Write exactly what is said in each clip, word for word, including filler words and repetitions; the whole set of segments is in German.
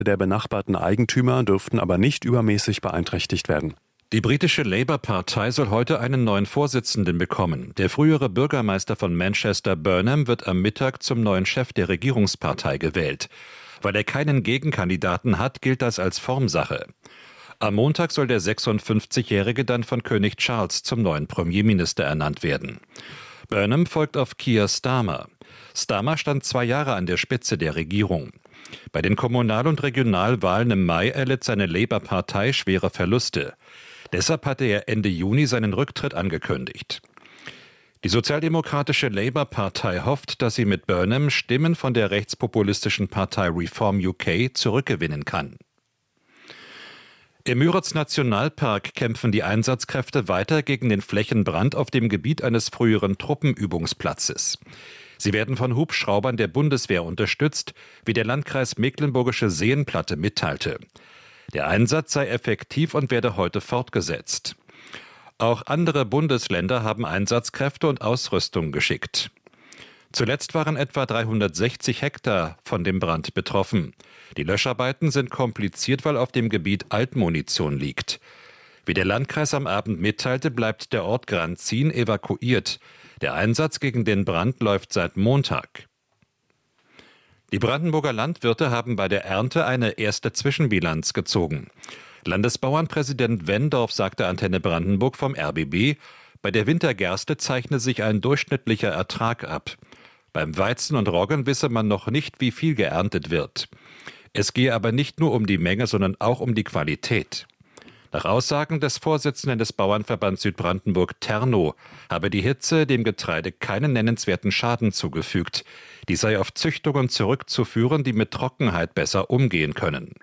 der benachbarten Eigentümer dürften aber nicht übermäßig beeinträchtigt werden. Die britische Labour-Partei soll heute einen neuen Vorsitzenden bekommen. Der frühere Bürgermeister von Manchester, Burnham, wird am Mittag zum neuen Chef der Regierungspartei gewählt. Weil er keinen Gegenkandidaten hat, gilt das als Formsache. Am Montag soll der sechsundfünfzigjährige dann von König Charles zum neuen Premierminister ernannt werden. Burnham folgt auf Keir Starmer. Starmer stand zwei Jahre an der Spitze der Regierung. Bei den Kommunal- und Regionalwahlen im Mai erlitt seine Labour-Partei schwere Verluste. Deshalb hatte er Ende Juni seinen Rücktritt angekündigt. Die sozialdemokratische Labour-Partei hofft, dass sie mit Burnham Stimmen von der rechtspopulistischen Partei Reform U K zurückgewinnen kann. Im Müritz-Nationalpark kämpfen die Einsatzkräfte weiter gegen den Flächenbrand auf dem Gebiet eines früheren Truppenübungsplatzes. Sie werden von Hubschraubern der Bundeswehr unterstützt, wie der Landkreis Mecklenburgische Seenplatte mitteilte. Der Einsatz sei effektiv und werde heute fortgesetzt. Auch andere Bundesländer haben Einsatzkräfte und Ausrüstung geschickt. Zuletzt waren etwa dreihundertsechzig Hektar von dem Brand betroffen. Die Löscharbeiten sind kompliziert, weil auf dem Gebiet Altmunition liegt. Wie der Landkreis am Abend mitteilte, bleibt der Ort Granzin evakuiert. Der Einsatz gegen den Brand läuft seit Montag. Die Brandenburger Landwirte haben bei der Ernte eine erste Zwischenbilanz gezogen. Landesbauernpräsident Wendorf sagte Antenne Brandenburg vom R B B, bei der Wintergerste zeichne sich ein durchschnittlicher Ertrag ab. Beim Weizen und Roggen wisse man noch nicht, wie viel geerntet wird. Es gehe aber nicht nur um die Menge, sondern auch um die Qualität. Nach Aussagen des Vorsitzenden des Bauernverbands Südbrandenburg Terno habe die Hitze dem Getreide keinen nennenswerten Schaden zugefügt. Die sei auf Züchtungen zurückzuführen, die mit Trockenheit besser umgehen können.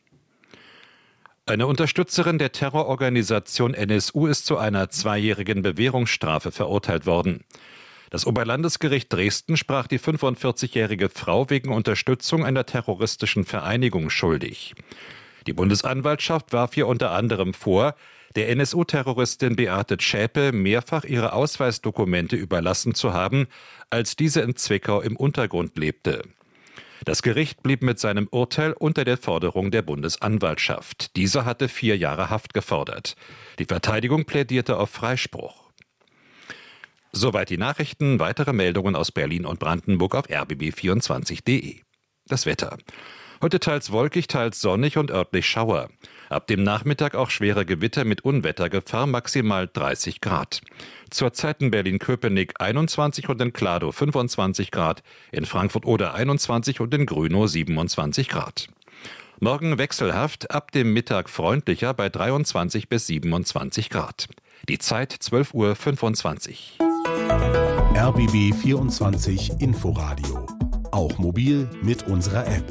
Eine Unterstützerin der Terrororganisation N S U ist zu einer zweijährigen Bewährungsstrafe verurteilt worden. Das Oberlandesgericht Dresden sprach die fünfundvierzigjährige Frau wegen Unterstützung einer terroristischen Vereinigung schuldig. Die Bundesanwaltschaft warf ihr unter anderem vor, der N S U-Terroristin Beate Zschäpe mehrfach ihre Ausweisdokumente überlassen zu haben, als diese in Zwickau im Untergrund lebte. Das Gericht blieb mit seinem Urteil unter der Forderung der Bundesanwaltschaft. Diese hatte vier Jahre Haft gefordert. Die Verteidigung plädierte auf Freispruch. Soweit die Nachrichten. Weitere Meldungen aus Berlin und Brandenburg auf r b b vierundzwanzig punkt d e. Das Wetter. Heute teils wolkig, teils sonnig und örtlich Schauer. Ab dem Nachmittag auch schwere Gewitter mit Unwettergefahr, maximal dreißig Grad. Zurzeit in Berlin-Köpenick einundzwanzig und in Kladow fünfundzwanzig Grad, in Frankfurt-Oder einundzwanzig und in Grünow siebenundzwanzig Grad. Morgen wechselhaft, ab dem Mittag freundlicher bei dreiundzwanzig bis siebenundzwanzig Grad. Die Zeit zwölf Uhr fünfundzwanzig. R B B vierundzwanzig Inforadio. Auch mobil mit unserer App.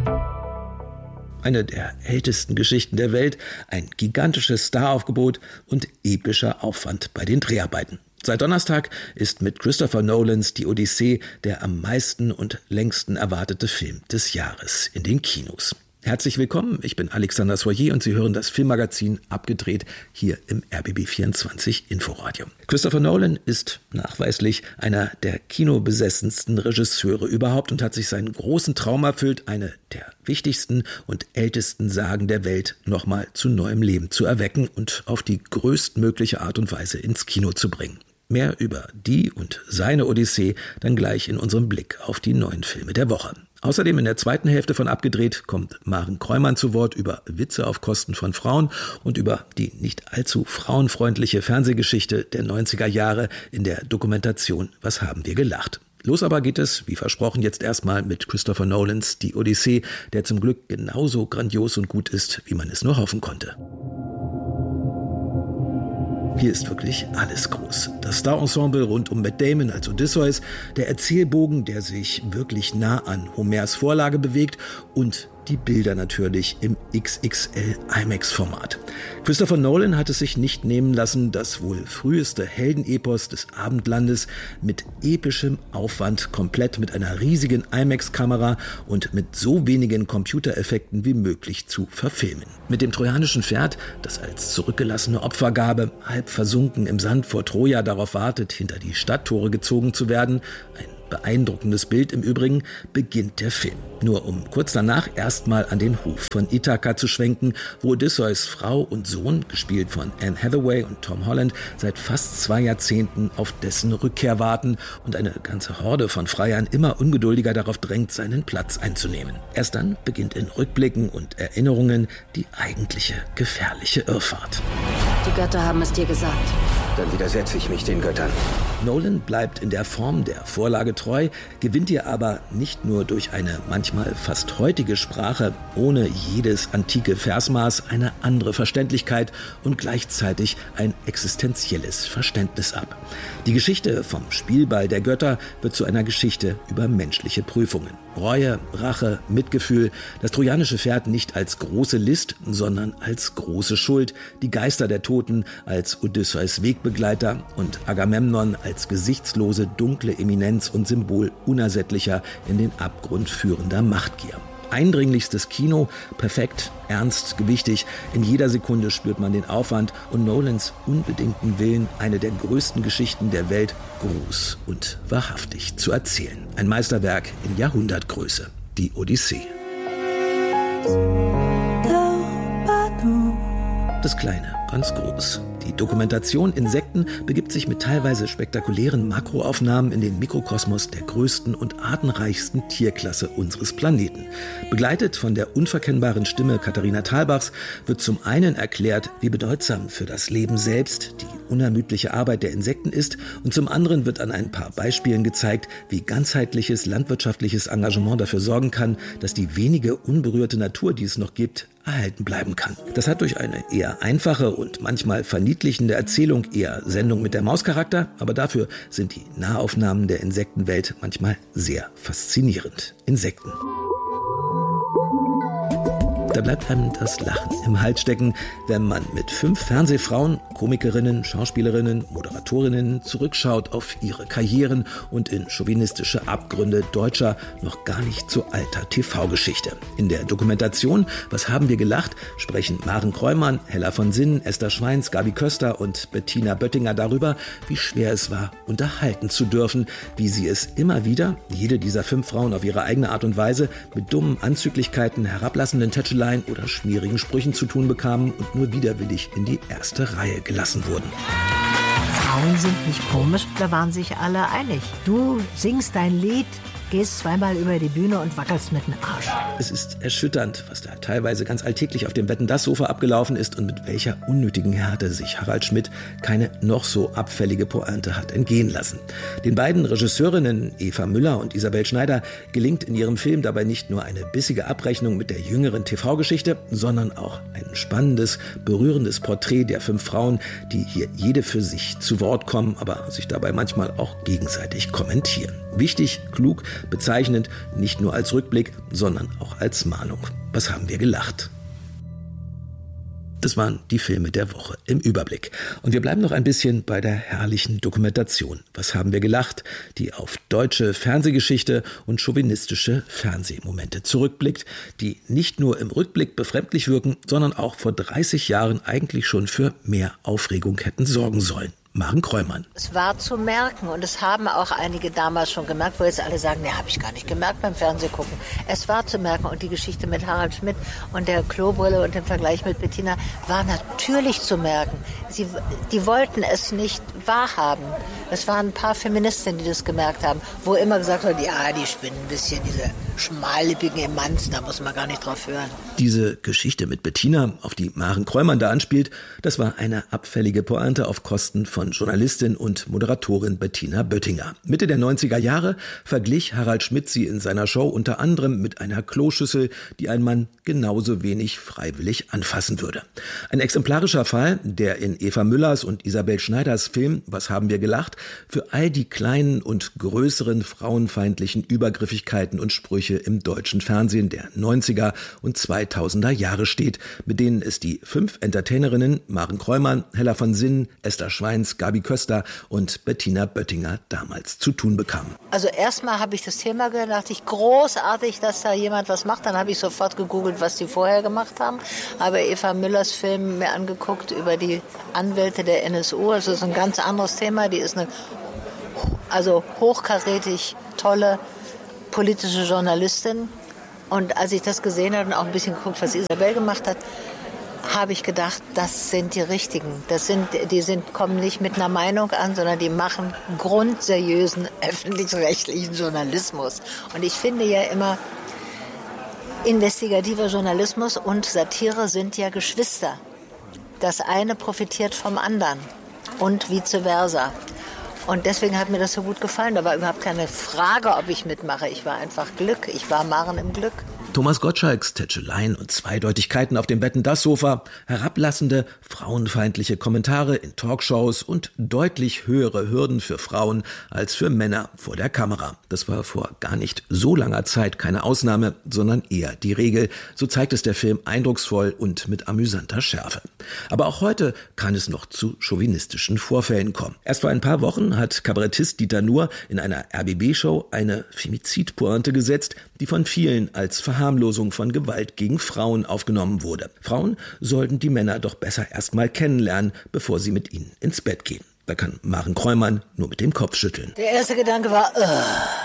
Eine der ältesten Geschichten der Welt, ein gigantisches Staraufgebot und epischer Aufwand bei den Dreharbeiten. Seit Donnerstag ist mit Christopher Nolans Die Odyssee der am meisten und längsten erwartete Film des Jahres in den Kinos. Herzlich willkommen, ich bin Alexander Soyer und Sie hören das Filmmagazin Abgedreht hier im R B B vierundzwanzig Inforadio. Christopher Nolan ist nachweislich einer der kinobesessensten Regisseure überhaupt und hat sich seinen großen Traum erfüllt, eine der wichtigsten und ältesten Sagen der Welt nochmal zu neuem Leben zu erwecken und auf die größtmögliche Art und Weise ins Kino zu bringen. Mehr über die und seine Odyssee dann gleich in unserem Blick auf die neuen Filme der Woche. Außerdem in der zweiten Hälfte von Abgedreht kommt Maren Kreumann zu Wort über Witze auf Kosten von Frauen und über die nicht allzu frauenfreundliche Fernsehgeschichte der neunziger Jahre in der Dokumentation Was haben wir gelacht? Los aber geht es, wie versprochen, jetzt erstmal mit Christopher Nolans Die Odyssee, der zum Glück genauso grandios und gut ist, wie man es nur hoffen konnte. Hier ist wirklich alles groß. Das Star-Ensemble rund um Matt Damon als Odysseus, der Erzählbogen, der sich wirklich nah an Homers Vorlage bewegt und die Bilder natürlich im X X L IMAX-Format. Christopher Nolan hat es sich nicht nehmen lassen, das wohl früheste Heldenepos des Abendlandes mit epischem Aufwand komplett mit einer riesigen IMAX-Kamera und mit so wenigen Computereffekten wie möglich zu verfilmen. Mit dem trojanischen Pferd, das als zurückgelassene Opfergabe halb versunken im Sand vor Troja darauf wartet, hinter die Stadttore gezogen zu werden, ein beeindruckendes Bild im Übrigen, beginnt der Film. Nur um kurz danach erstmal an den Hof von Ithaka zu schwenken, wo Odysseus Frau und Sohn, gespielt von Anne Hathaway und Tom Holland, seit fast zwei Jahrzehnten auf dessen Rückkehr warten und eine ganze Horde von Freiern immer ungeduldiger darauf drängt, seinen Platz einzunehmen. Erst dann beginnt in Rückblicken und Erinnerungen die eigentliche gefährliche Irrfahrt. Die Götter haben es dir gesagt. Dann widersetze ich mich den Göttern. Nolan bleibt in der Form der Vorlage treu, gewinnt ihr aber nicht nur durch eine manchmal fast heutige Sprache, ohne jedes antike Versmaß eine andere Verständlichkeit und gleichzeitig ein existenzielles Verständnis ab. Die Geschichte vom Spielball der Götter wird zu einer Geschichte über menschliche Prüfungen. Reue, Rache, Mitgefühl, das trojanische Pferd nicht als große List, sondern als große Schuld, die Geister der Toten als Odysseus Wegbegleiter und Agamemnon als gesichtslose, dunkle Eminenz und Symbol unersättlicher, in den Abgrund führender Machtgier. Eindringlichstes Kino, perfekt, ernst, gewichtig. In jeder Sekunde spürt man den Aufwand und Nolans unbedingten Willen, eine der größten Geschichten der Welt groß und wahrhaftig zu erzählen. Ein Meisterwerk in Jahrhundertgröße, die Odyssee. Das Kleine, ganz groß. Die Dokumentation Insekten begibt sich mit teilweise spektakulären Makroaufnahmen in den Mikrokosmos der größten und artenreichsten Tierklasse unseres Planeten. Begleitet von der unverkennbaren Stimme Katharina Thalbachs wird zum einen erklärt, wie bedeutsam für das Leben selbst die unermüdliche Arbeit der Insekten ist, und zum anderen wird an ein paar Beispielen gezeigt, wie ganzheitliches landwirtschaftliches Engagement dafür sorgen kann, dass die wenige unberührte Natur, die es noch gibt, erhalten bleiben kann. Das hat durch eine eher einfache und manchmal verniedlichende Erzählung eher Sendung mit der Maus-Charakter, aber dafür sind die Nahaufnahmen der Insektenwelt manchmal sehr faszinierend. Insekten. Da bleibt einem das Lachen im Hals stecken, wenn man mit fünf Fernsehfrauen, Komikerinnen, Schauspielerinnen, Moderatorinnen zurückschaut auf ihre Karrieren und in chauvinistische Abgründe deutscher, noch gar nicht so alter T V-Geschichte. In der Dokumentation Was haben wir gelacht? Sprechen Maren Kreumann, Hella von Sinnen, Esther Schweins, Gabi Köster und Bettina Böttinger darüber, wie schwer es war, unterhalten zu dürfen, wie sie es immer wieder, jede dieser fünf Frauen auf ihre eigene Art und Weise, mit dummen Anzüglichkeiten, herablassenden Tätscheleien oder schmierigen Sprüchen zu tun bekamen und nur widerwillig in die erste Reihe gelassen wurden. Frauen sind nicht komisch, da waren sich alle einig. Du singst dein Lied, gehst zweimal über die Bühne und wackelst mit dem Arsch. Es ist erschütternd, was da teilweise ganz alltäglich auf dem Wetten-dass-Sofa abgelaufen ist und mit welcher unnötigen Härte sich Harald Schmidt keine noch so abfällige Pointe hat entgehen lassen. Den beiden Regisseurinnen Eva Müller und Isabel Schneider gelingt in ihrem Film dabei nicht nur eine bissige Abrechnung mit der jüngeren T V-Geschichte, sondern auch ein spannendes, berührendes Porträt der fünf Frauen, die hier jede für sich zu Wort kommen, aber sich dabei manchmal auch gegenseitig kommentieren. Wichtig, klug, bezeichnend, nicht nur als Rückblick, sondern auch als Mahnung. Was haben wir gelacht? Das waren die Filme der Woche im Überblick. Und wir bleiben noch ein bisschen bei der herrlichen Dokumentation. Was haben wir gelacht? Die auf deutsche Fernsehgeschichte und chauvinistische Fernsehmomente zurückblickt, die nicht nur im Rückblick befremdlich wirken, sondern auch vor dreißig Jahren eigentlich schon für mehr Aufregung hätten sorgen sollen. Maren Kreumann. Es war zu merken und es haben auch einige damals schon gemerkt, wo jetzt alle sagen, ne, habe ich gar nicht gemerkt beim Fernsehgucken. Es war zu merken und die Geschichte mit Harald Schmidt und der Klobrille und dem Vergleich mit Bettina war natürlich zu merken. Sie, die wollten es nicht wahrhaben. Es waren ein paar Feministinnen, die das gemerkt haben, wo immer gesagt wird, ja, die spinnen ein bisschen, diese schmallippigen Emanzen, da muss man gar nicht drauf hören. Diese Geschichte mit Bettina, auf die Maren Kreumann da anspielt, das war eine abfällige Pointe auf Kosten von von Journalistin und Moderatorin Bettina Böttinger. Mitte der neunziger Jahre verglich Harald Schmidt sie in seiner Show unter anderem mit einer Kloschüssel, die ein Mann genauso wenig freiwillig anfassen würde. Ein exemplarischer Fall, der in Eva Müllers und Isabel Schneiders Film Was haben wir gelacht? Für all die kleinen und größeren frauenfeindlichen Übergriffigkeiten und Sprüche im deutschen Fernsehen der neunziger und zweitausender Jahre steht, mit denen es die fünf Entertainerinnen Maren Kreumann, Hella von Sinnen, Esther Schweins, Gabi Köster und Bettina Böttinger damals zu tun bekamen. Also erstmal habe ich das Thema gehört, dachte ich, großartig, dass da jemand was macht. Dann habe ich sofort gegoogelt, was die vorher gemacht haben. Habe Eva Müllers Film mir angeguckt über die Anwälte der N S U. Also das ist ein ganz anderes Thema. Die ist eine Also hochkarätig tolle politische Journalistin. Und als ich das gesehen habe und auch ein bisschen geguckt, was Isabel gemacht hat, habe ich gedacht, das sind die Richtigen. Das sind, die sind, kommen nicht mit einer Meinung an, sondern die machen grundseriösen öffentlich-rechtlichen Journalismus. Und ich finde ja immer, investigativer Journalismus und Satire sind ja Geschwister. Das eine profitiert vom anderen und vice versa. Und deswegen hat mir das so gut gefallen. Da war überhaupt keine Frage, ob ich mitmache. Ich war einfach Glück. Ich war Maren im Glück. Thomas Gottschalks Tätscheleien und Zweideutigkeiten auf dem Wetten-dass-Sofa, herablassende, frauenfeindliche Kommentare in Talkshows und deutlich höhere Hürden für Frauen als für Männer vor der Kamera. Das war vor gar nicht so langer Zeit keine Ausnahme, sondern eher die Regel. So zeigt es der Film eindrucksvoll und mit amüsanter Schärfe. Aber auch heute kann es noch zu chauvinistischen Vorfällen kommen. Erst vor ein paar Wochen hat Kabarettist Dieter Nuhr in einer R B B-Show eine Femizidpointe gesetzt, die von vielen als Verharmlosung von Gewalt gegen Frauen aufgenommen wurde. Frauen sollten die Männer doch besser erstmal kennenlernen, bevor sie mit ihnen ins Bett gehen. Da kann Maren Kräumann nur mit dem Kopf schütteln. Der erste Gedanke war, uh,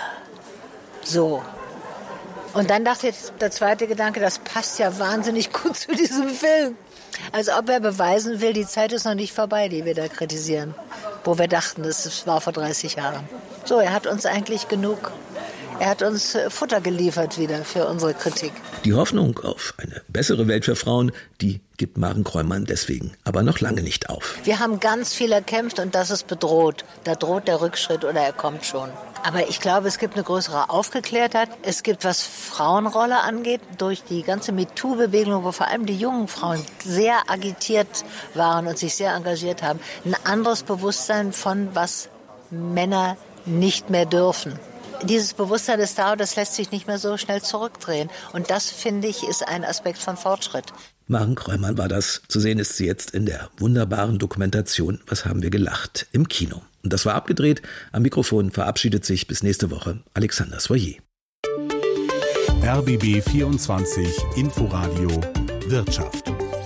so. Und dann dachte ich, der zweite Gedanke, das passt ja wahnsinnig gut zu diesem Film. Als ob er beweisen will, die Zeit ist noch nicht vorbei, die wir da kritisieren. Wo wir dachten, das war vor dreißig Jahren. So, er hat uns eigentlich genug... Er hat uns Futter geliefert wieder für unsere Kritik. Die Hoffnung auf eine bessere Welt für Frauen, die gibt Maren Kräumann deswegen aber noch lange nicht auf. Wir haben ganz viel erkämpft und das ist bedroht. Da droht der Rückschritt oder er kommt schon. Aber ich glaube, es gibt eine größere Aufgeklärtheit. Es gibt, was Frauenrolle angeht, durch die ganze MeToo-Bewegung, wo vor allem die jungen Frauen sehr agitiert waren und sich sehr engagiert haben, ein anderes Bewusstsein von, was Männer nicht mehr dürfen. Dieses Bewusstsein ist da und das lässt sich nicht mehr so schnell zurückdrehen. Und das, finde ich, ist ein Aspekt von Fortschritt. Maren Kräumann war das. Zu sehen ist sie jetzt in der wunderbaren Dokumentation Was haben wir gelacht im Kino. Und das war abgedreht. Am Mikrofon verabschiedet sich bis nächste Woche Alexander Soyer. R B B vierundzwanzig Inforadio Wirtschaft.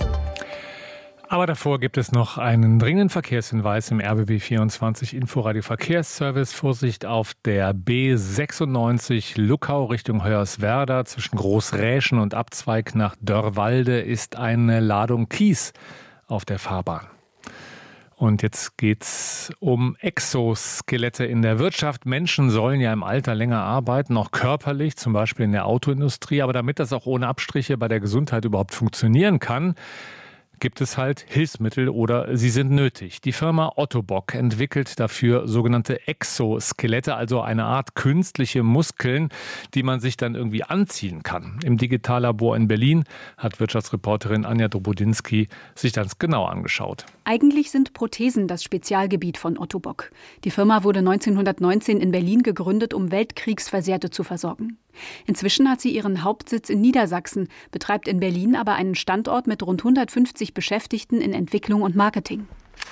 Aber davor gibt es noch einen dringenden Verkehrshinweis im R B B vierundzwanzig Inforadio Verkehrsservice. Vorsicht auf der B sechsundneunzig Luckau Richtung Hoyerswerda. Zwischen Großräschen und Abzweig nach Dörrwalde ist eine Ladung Kies auf der Fahrbahn. Und jetzt geht's um Exoskelette in der Wirtschaft. Menschen sollen ja im Alter länger arbeiten, auch körperlich, zum Beispiel in der Autoindustrie. Aber damit das auch ohne Abstriche bei der Gesundheit überhaupt funktionieren kann, gibt es halt Hilfsmittel oder sie sind nötig. Die Firma Ottobock entwickelt dafür sogenannte Exoskelette, also eine Art künstliche Muskeln, die man sich dann irgendwie anziehen kann. Im Digitallabor in Berlin hat Wirtschaftsreporterin Anja Drobodinski sich das genau angeschaut. Eigentlich sind Prothesen das Spezialgebiet von Ottobock. Die Firma wurde neunzehnhundertneunzehn in Berlin gegründet, um Weltkriegsversehrte zu versorgen. Inzwischen hat sie ihren Hauptsitz in Niedersachsen, betreibt in Berlin aber einen Standort mit rund hundertfünfzig Beschäftigten in Entwicklung und Marketing.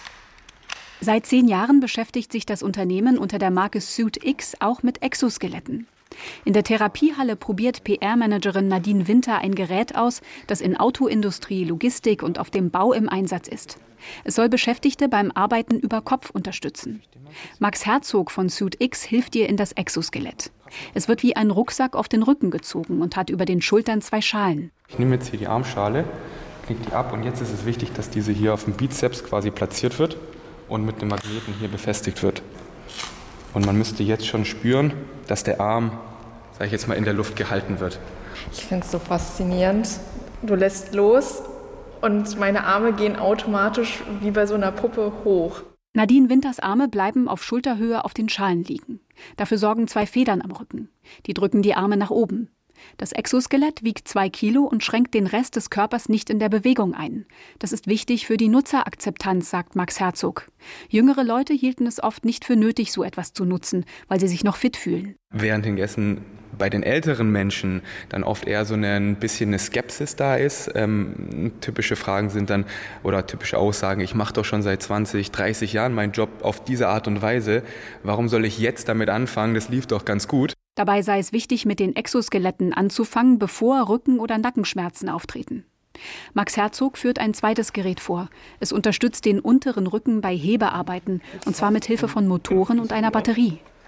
Seit zehn Jahren beschäftigt sich das Unternehmen unter der Marke Suit X auch mit Exoskeletten. In der Therapiehalle probiert P R-Managerin Nadine Winter ein Gerät aus, das in Autoindustrie, Logistik und auf dem Bau im Einsatz ist. Es soll Beschäftigte beim Arbeiten über Kopf unterstützen. Max Herzog von Suit X hilft ihr in das Exoskelett. Es wird wie ein Rucksack auf den Rücken gezogen und hat über den Schultern zwei Schalen. Ich nehme jetzt hier die Armschale, knicke die ab und jetzt ist es wichtig, dass diese hier auf dem Bizeps quasi platziert wird und mit dem Magneten hier befestigt wird. Und man müsste jetzt schon spüren, dass der Arm, sage ich jetzt mal, in der Luft gehalten wird. Ich finde es so faszinierend. Du lässt los und meine Arme gehen automatisch wie bei so einer Puppe hoch. Nadine Winters Arme bleiben auf Schulterhöhe auf den Schalen liegen. Dafür sorgen zwei Federn am Rücken. Die drücken die Arme nach oben. Das Exoskelett wiegt zwei Kilo und schränkt den Rest des Körpers nicht in der Bewegung ein. Das ist wichtig für die Nutzerakzeptanz, sagt Max Herzog. Jüngere Leute hielten es oft nicht für nötig, so etwas zu nutzen, weil sie sich noch fit fühlen. Während hingegen bei den älteren Menschen dann oft eher so ein bisschen eine Skepsis da ist. Ähm, typische Fragen sind dann, oder typische Aussagen, ich mache doch schon seit zwanzig, dreißig Jahren meinen Job auf diese Art und Weise. Warum soll ich jetzt damit anfangen? Das lief doch ganz gut. Dabei sei es wichtig, mit den Exoskeletten anzufangen, bevor Rücken- oder Nackenschmerzen auftreten. Max Herzog führt ein zweites Gerät vor. Es unterstützt den unteren Rücken bei Hebearbeiten, und zwar mit Hilfe von Motoren und einer Batterie.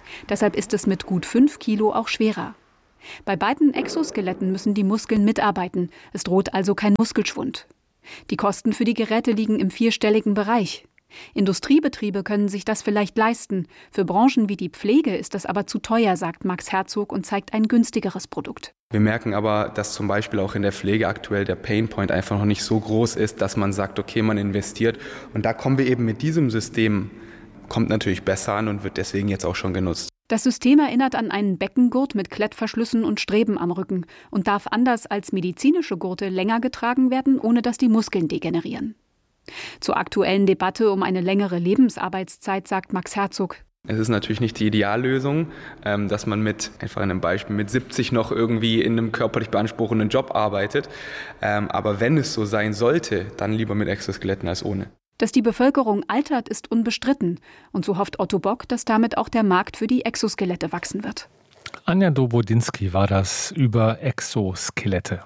Deshalb ist es mit gut fünf Kilo auch schwerer. Bei beiden Exoskeletten müssen die Muskeln mitarbeiten. Es droht also kein Muskelschwund. Die Kosten für die Geräte liegen im vierstelligen Bereich. Industriebetriebe können sich das vielleicht leisten. Für Branchen wie die Pflege ist das aber zu teuer, sagt Max Herzog und zeigt ein günstigeres Produkt. Wir merken aber, dass zum Beispiel auch in der Pflege aktuell der Painpoint einfach noch nicht so groß ist, dass man sagt, okay, man investiert. Und da kommen wir eben mit diesem System, kommt natürlich besser an und wird deswegen jetzt auch schon genutzt. Das System erinnert an einen Beckengurt mit Klettverschlüssen und Streben am Rücken und darf anders als medizinische Gurte länger getragen werden, ohne dass die Muskeln degenerieren. Zur aktuellen Debatte um eine längere Lebensarbeitszeit sagt Max Herzog: Es ist natürlich nicht die Ideallösung, dass man mit, einfach in einem Beispiel, mit siebzig noch irgendwie in einem körperlich beanspruchenden Job arbeitet. Aber wenn es so sein sollte, dann lieber mit Exoskeletten als ohne. Dass die Bevölkerung altert, ist unbestritten. Und so hofft Otto Bock, dass damit auch der Markt für die Exoskelette wachsen wird. Anja Dobodinski war das über Exoskelette.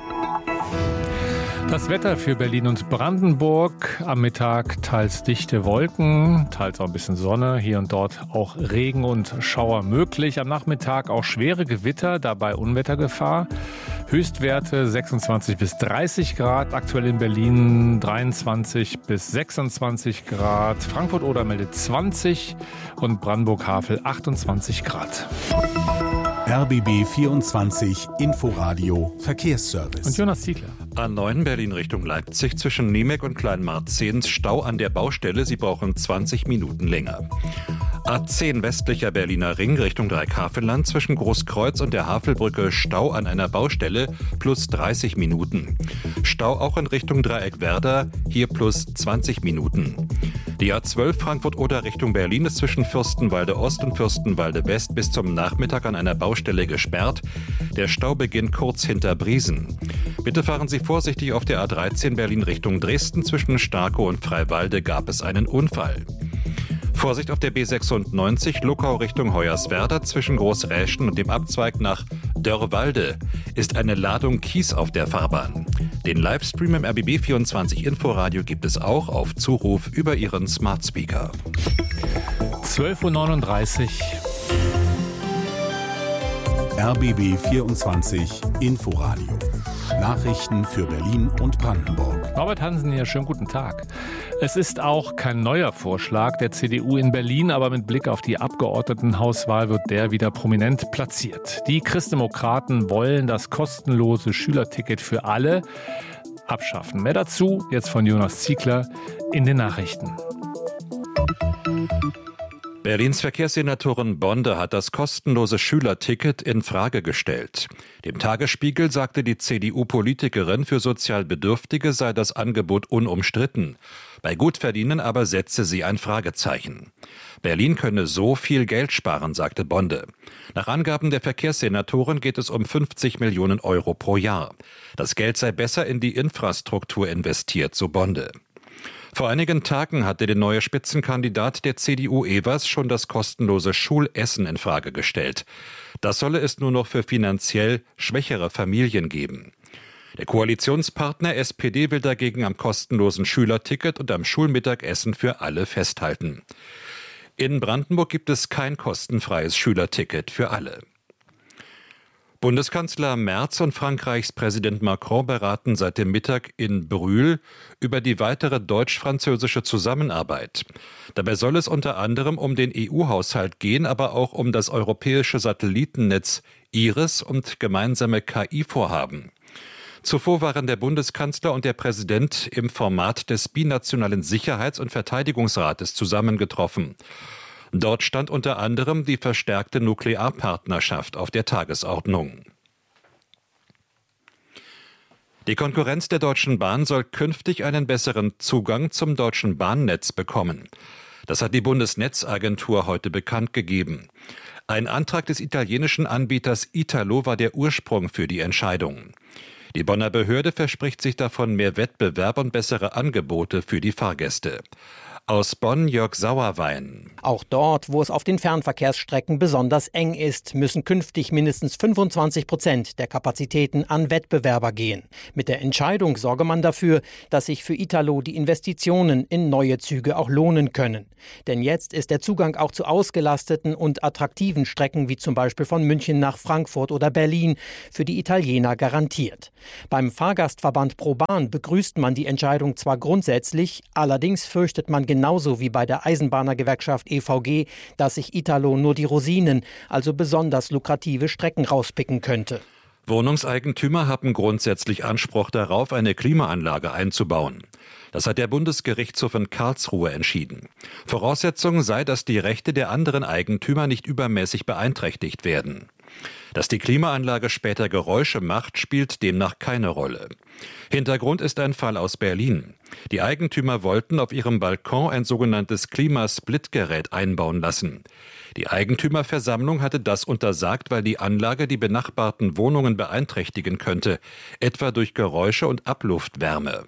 Das Wetter für Berlin und Brandenburg. Am Mittag teils dichte Wolken, teils auch ein bisschen Sonne. Hier und dort auch Regen und Schauer möglich. Am Nachmittag auch schwere Gewitter, dabei Unwettergefahr. Höchstwerte sechsundzwanzig bis dreißig Grad. Aktuell in Berlin dreiundzwanzig bis sechsundzwanzig Grad. Frankfurt-Oder meldet zwanzig und Brandenburg-Havel achtundzwanzig Grad. R B B vierundzwanzig Inforadio Verkehrsservice. Und Jonas Ziegler. A neun Berlin Richtung Leipzig zwischen Niemek und Kleinmarzehns Stau an der Baustelle. Sie brauchen zwanzig Minuten länger. A zehn westlicher Berliner Ring Richtung Dreieckhavelland zwischen Großkreuz und der Havelbrücke Stau an einer Baustelle plus dreißig Minuten. Stau auch in Richtung Dreieckwerder, hier plus zwanzig Minuten. Die A zwölf Frankfurt-Oder Richtung Berlin ist zwischen Fürstenwalde Ost und Fürstenwalde West bis zum Nachmittag an einer Baustelle gesperrt. Der Stau beginnt kurz hinter Briesen. Bitte fahren Sie vorsichtig auf der A dreizehn Berlin Richtung Dresden. Zwischen Starkow und Freiwalde gab es einen Unfall. Vorsicht auf der B sechsundneunzig Luckau Richtung Hoyerswerda zwischen Großräschen und dem Abzweig nach Dörrwalde ist eine Ladung Kies auf der Fahrbahn. Den Livestream im R B B vierundzwanzig Inforadio gibt es auch auf Zuruf über Ihren Smart Speaker. zwölf Uhr neununddreißig. R B B vierundzwanzig Inforadio. Nachrichten für Berlin und Brandenburg. Norbert Hansen hier, schönen guten Tag. Es ist auch kein neuer Vorschlag der C D U in Berlin, aber mit Blick auf die Abgeordnetenhauswahl wird der wieder prominent platziert. Die Christdemokraten wollen das kostenlose Schülerticket für alle abschaffen. Mehr dazu jetzt von Jonas Ziegler in den Nachrichten. Berlins Verkehrssenatorin Bonde hat das kostenlose Schülerticket in Frage gestellt. Dem Tagesspiegel sagte die C D U-Politikerin, für sozial Bedürftige sei das Angebot unumstritten. Bei Gutverdienern aber setze sie ein Fragezeichen. Berlin könne so viel Geld sparen, sagte Bonde. Nach Angaben der Verkehrssenatorin geht es um fünfzig Millionen Euro pro Jahr. Das Geld sei besser in die Infrastruktur investiert, so Bonde. Vor einigen Tagen hatte der neue Spitzenkandidat der C D U Evers schon das kostenlose Schulessen in Frage gestellt. Das solle es nur noch für finanziell schwächere Familien geben. Der Koalitionspartner S P D will dagegen am kostenlosen Schülerticket und am Schulmittagessen für alle festhalten. In Brandenburg gibt es kein kostenfreies Schülerticket für alle. Bundeskanzler Merz und Frankreichs Präsident Macron beraten seit dem Mittag in Brühl über die weitere deutsch-französische Zusammenarbeit. Dabei soll es unter anderem um den E U-Haushalt gehen, aber auch um das europäische Satellitennetz IRIS und gemeinsame K I-Vorhaben. Zuvor waren der Bundeskanzler und der Präsident im Format des binationalen Sicherheits- und Verteidigungsrates zusammengetroffen. Dort stand unter anderem die verstärkte Nuklearpartnerschaft auf der Tagesordnung. Die Konkurrenz der Deutschen Bahn soll künftig einen besseren Zugang zum deutschen Bahnnetz bekommen. Das hat die Bundesnetzagentur heute bekannt gegeben. Ein Antrag des italienischen Anbieters Italo war der Ursprung für die Entscheidung. Die Bonner Behörde verspricht sich davon mehr Wettbewerb und bessere Angebote für die Fahrgäste. Aus Bonn Jörg Sauerwein. Auch dort, wo es auf den Fernverkehrsstrecken besonders eng ist, müssen künftig mindestens fünfundzwanzig Prozent der Kapazitäten an Wettbewerber gehen. Mit der Entscheidung sorge man dafür, dass sich für Italo die Investitionen in neue Züge auch lohnen können. Denn jetzt ist der Zugang auch zu ausgelasteten und attraktiven Strecken wie zum Beispiel von München nach Frankfurt oder Berlin für die Italiener garantiert. Beim Fahrgastverband ProBahn begrüßt man die Entscheidung zwar grundsätzlich, allerdings fürchtet man genauso wie bei der Eisenbahnergewerkschaft E V G, dass sich Italo nur die Rosinen, also besonders lukrative Strecken rauspicken könnte. Wohnungseigentümer haben grundsätzlich Anspruch darauf, eine Klimaanlage einzubauen. Das hat der Bundesgerichtshof in Karlsruhe entschieden. Voraussetzung sei, dass die Rechte der anderen Eigentümer nicht übermäßig beeinträchtigt werden. Dass die Klimaanlage später Geräusche macht, spielt demnach keine Rolle. Hintergrund ist ein Fall aus Berlin. Die Eigentümer wollten auf ihrem Balkon ein sogenanntes Klimasplitgerät einbauen lassen. Die Eigentümerversammlung hatte das untersagt, weil die Anlage die benachbarten Wohnungen beeinträchtigen könnte, etwa durch Geräusche und Abluftwärme.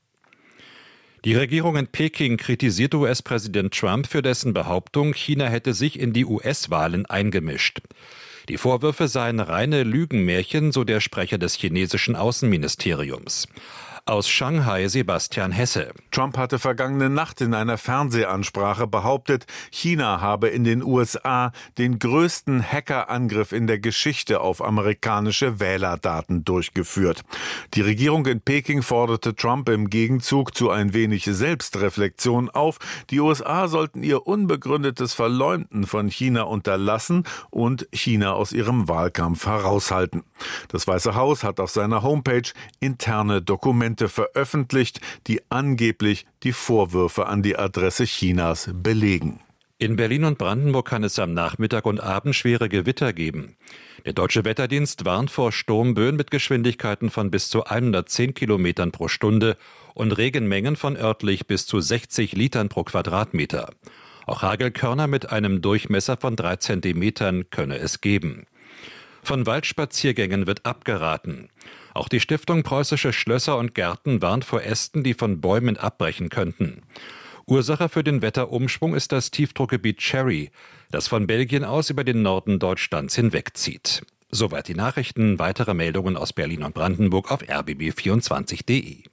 Die Regierung in Peking kritisiert U S-Präsident Trump für dessen Behauptung, China hätte sich in die U S-Wahlen eingemischt. Die Vorwürfe seien reine Lügenmärchen, so der Sprecher des chinesischen Außenministeriums. Aus Shanghai Sebastian Hesse. Trump hatte vergangene Nacht in einer Fernsehansprache behauptet, China habe in den U S A den größten Hackerangriff in der Geschichte auf amerikanische Wählerdaten durchgeführt. Die Regierung in Peking forderte Trump im Gegenzug zu ein wenig Selbstreflexion auf. Die U S A sollten ihr unbegründetes Verleumden von China unterlassen und China aus ihrem Wahlkampf heraushalten. Das Weiße Haus hat auf seiner Homepage interne Dokumente veröffentlicht, die angeblich die Vorwürfe an die Adresse Chinas belegen. In Berlin und Brandenburg kann es am Nachmittag und Abend schwere Gewitter geben. Der Deutsche Wetterdienst warnt vor Sturmböen mit Geschwindigkeiten von bis zu hundertzehn Kilometern pro Stunde und Regenmengen von örtlich bis zu sechzig Litern pro Quadratmeter. Auch Hagelkörner mit einem Durchmesser von drei Zentimetern könne es geben. Von Waldspaziergängen wird abgeraten. Auch die Stiftung Preußische Schlösser und Gärten warnt vor Ästen, die von Bäumen abbrechen könnten. Ursache für den Wetterumschwung ist das Tiefdruckgebiet Cherry, das von Belgien aus über den Norden Deutschlands hinwegzieht. Soweit die Nachrichten. Weitere Meldungen aus Berlin und Brandenburg auf r b b vierundzwanzig punkt d e.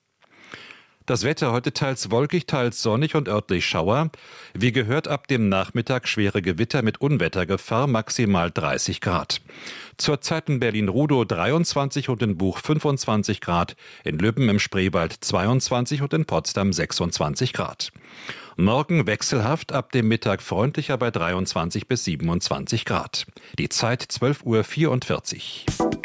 Das Wetter heute teils wolkig, teils sonnig und örtlich Schauer. Wie gehört, ab dem Nachmittag schwere Gewitter mit Unwettergefahr, maximal dreißig Grad. Zurzeit in Berlin-Rudow dreiundzwanzig und in Buch fünfundzwanzig Grad, in Lübben im Spreewald zweiundzwanzig und in Potsdam sechsundzwanzig Grad. Morgen wechselhaft, ab dem Mittag freundlicher bei dreiundzwanzig bis siebenundzwanzig Grad. Die Zeit zwölf Uhr vierundvierzig.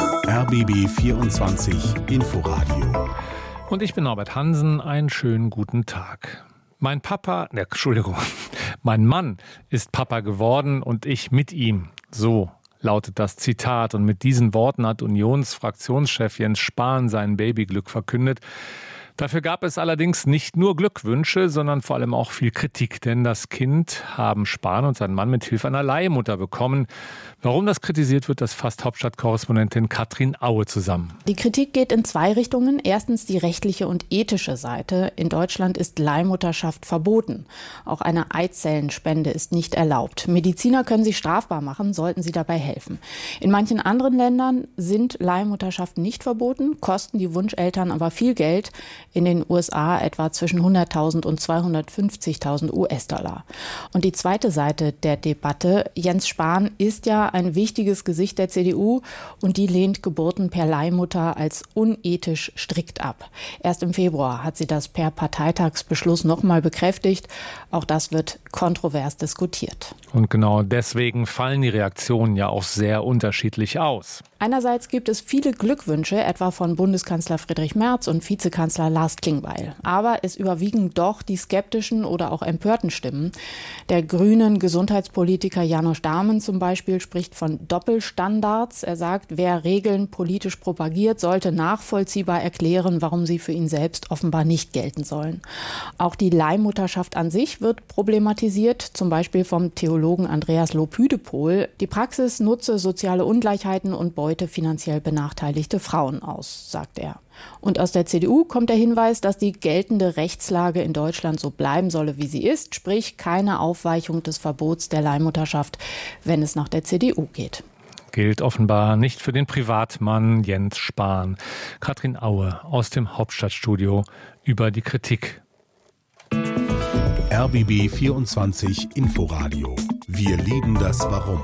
R B B vierundzwanzig Inforadio. Und ich bin Norbert Hansen. Einen schönen guten Tag. Mein Papa, ne, Entschuldigung, mein Mann ist Papa geworden und ich mit ihm. So lautet das Zitat. Und mit diesen Worten hat Unionsfraktionschef Jens Spahn sein Babyglück verkündet. Dafür gab es allerdings nicht nur Glückwünsche, sondern vor allem auch viel Kritik. Denn das Kind haben Spahn und sein Mann mit Hilfe einer Leihmutter bekommen. Warum das kritisiert wird, das fasst Hauptstadtkorrespondentin Katrin Aue zusammen. Die Kritik geht in zwei Richtungen. Erstens die rechtliche und ethische Seite. In Deutschland ist Leihmutterschaft verboten. Auch eine Eizellenspende ist nicht erlaubt. Mediziner können sich strafbar machen, sollten sie dabei helfen. In manchen anderen Ländern sind Leihmutterschaften nicht verboten, kosten die Wunscheltern aber viel Geld. In den U S A etwa zwischen hunderttausend und zweihundertfünfzigtausend U S-Dollar. Und die zweite Seite der Debatte, Jens Spahn ist ja ein wichtiges Gesicht der C D U und die lehnt Geburten per Leihmutter als unethisch strikt ab. Erst im Februar hat sie das per Parteitagsbeschluss nochmal bekräftigt. Auch das wird kontrovers diskutiert. Und genau deswegen fallen die Reaktionen ja auch sehr unterschiedlich aus. Einerseits gibt es viele Glückwünsche, etwa von Bundeskanzler Friedrich Merz und Vizekanzler Lars Klingbeil. Aber es überwiegen doch die skeptischen oder auch empörten Stimmen. Der grünen Gesundheitspolitiker Janosch Dahmen zum Beispiel spricht von Doppelstandards. Er sagt, wer Regeln politisch propagiert, sollte nachvollziehbar erklären, warum sie für ihn selbst offenbar nicht gelten sollen. Auch die Leihmutterschaft an sich wird problematisiert, zum Beispiel vom Theologen Andreas Lopüdepol. Die Praxis nutze soziale Ungleichheiten und beute heute finanziell benachteiligte Frauen aus, sagt er. Und aus der C D U kommt der Hinweis, dass die geltende Rechtslage in Deutschland so bleiben solle, wie sie ist, sprich keine Aufweichung des Verbots der Leihmutterschaft, wenn es nach der C D U geht. Gilt offenbar nicht für den Privatmann Jens Spahn. Katrin Aue aus dem Hauptstadtstudio über die Kritik. R B B vierundzwanzig Inforadio. Wir lieben das Warum.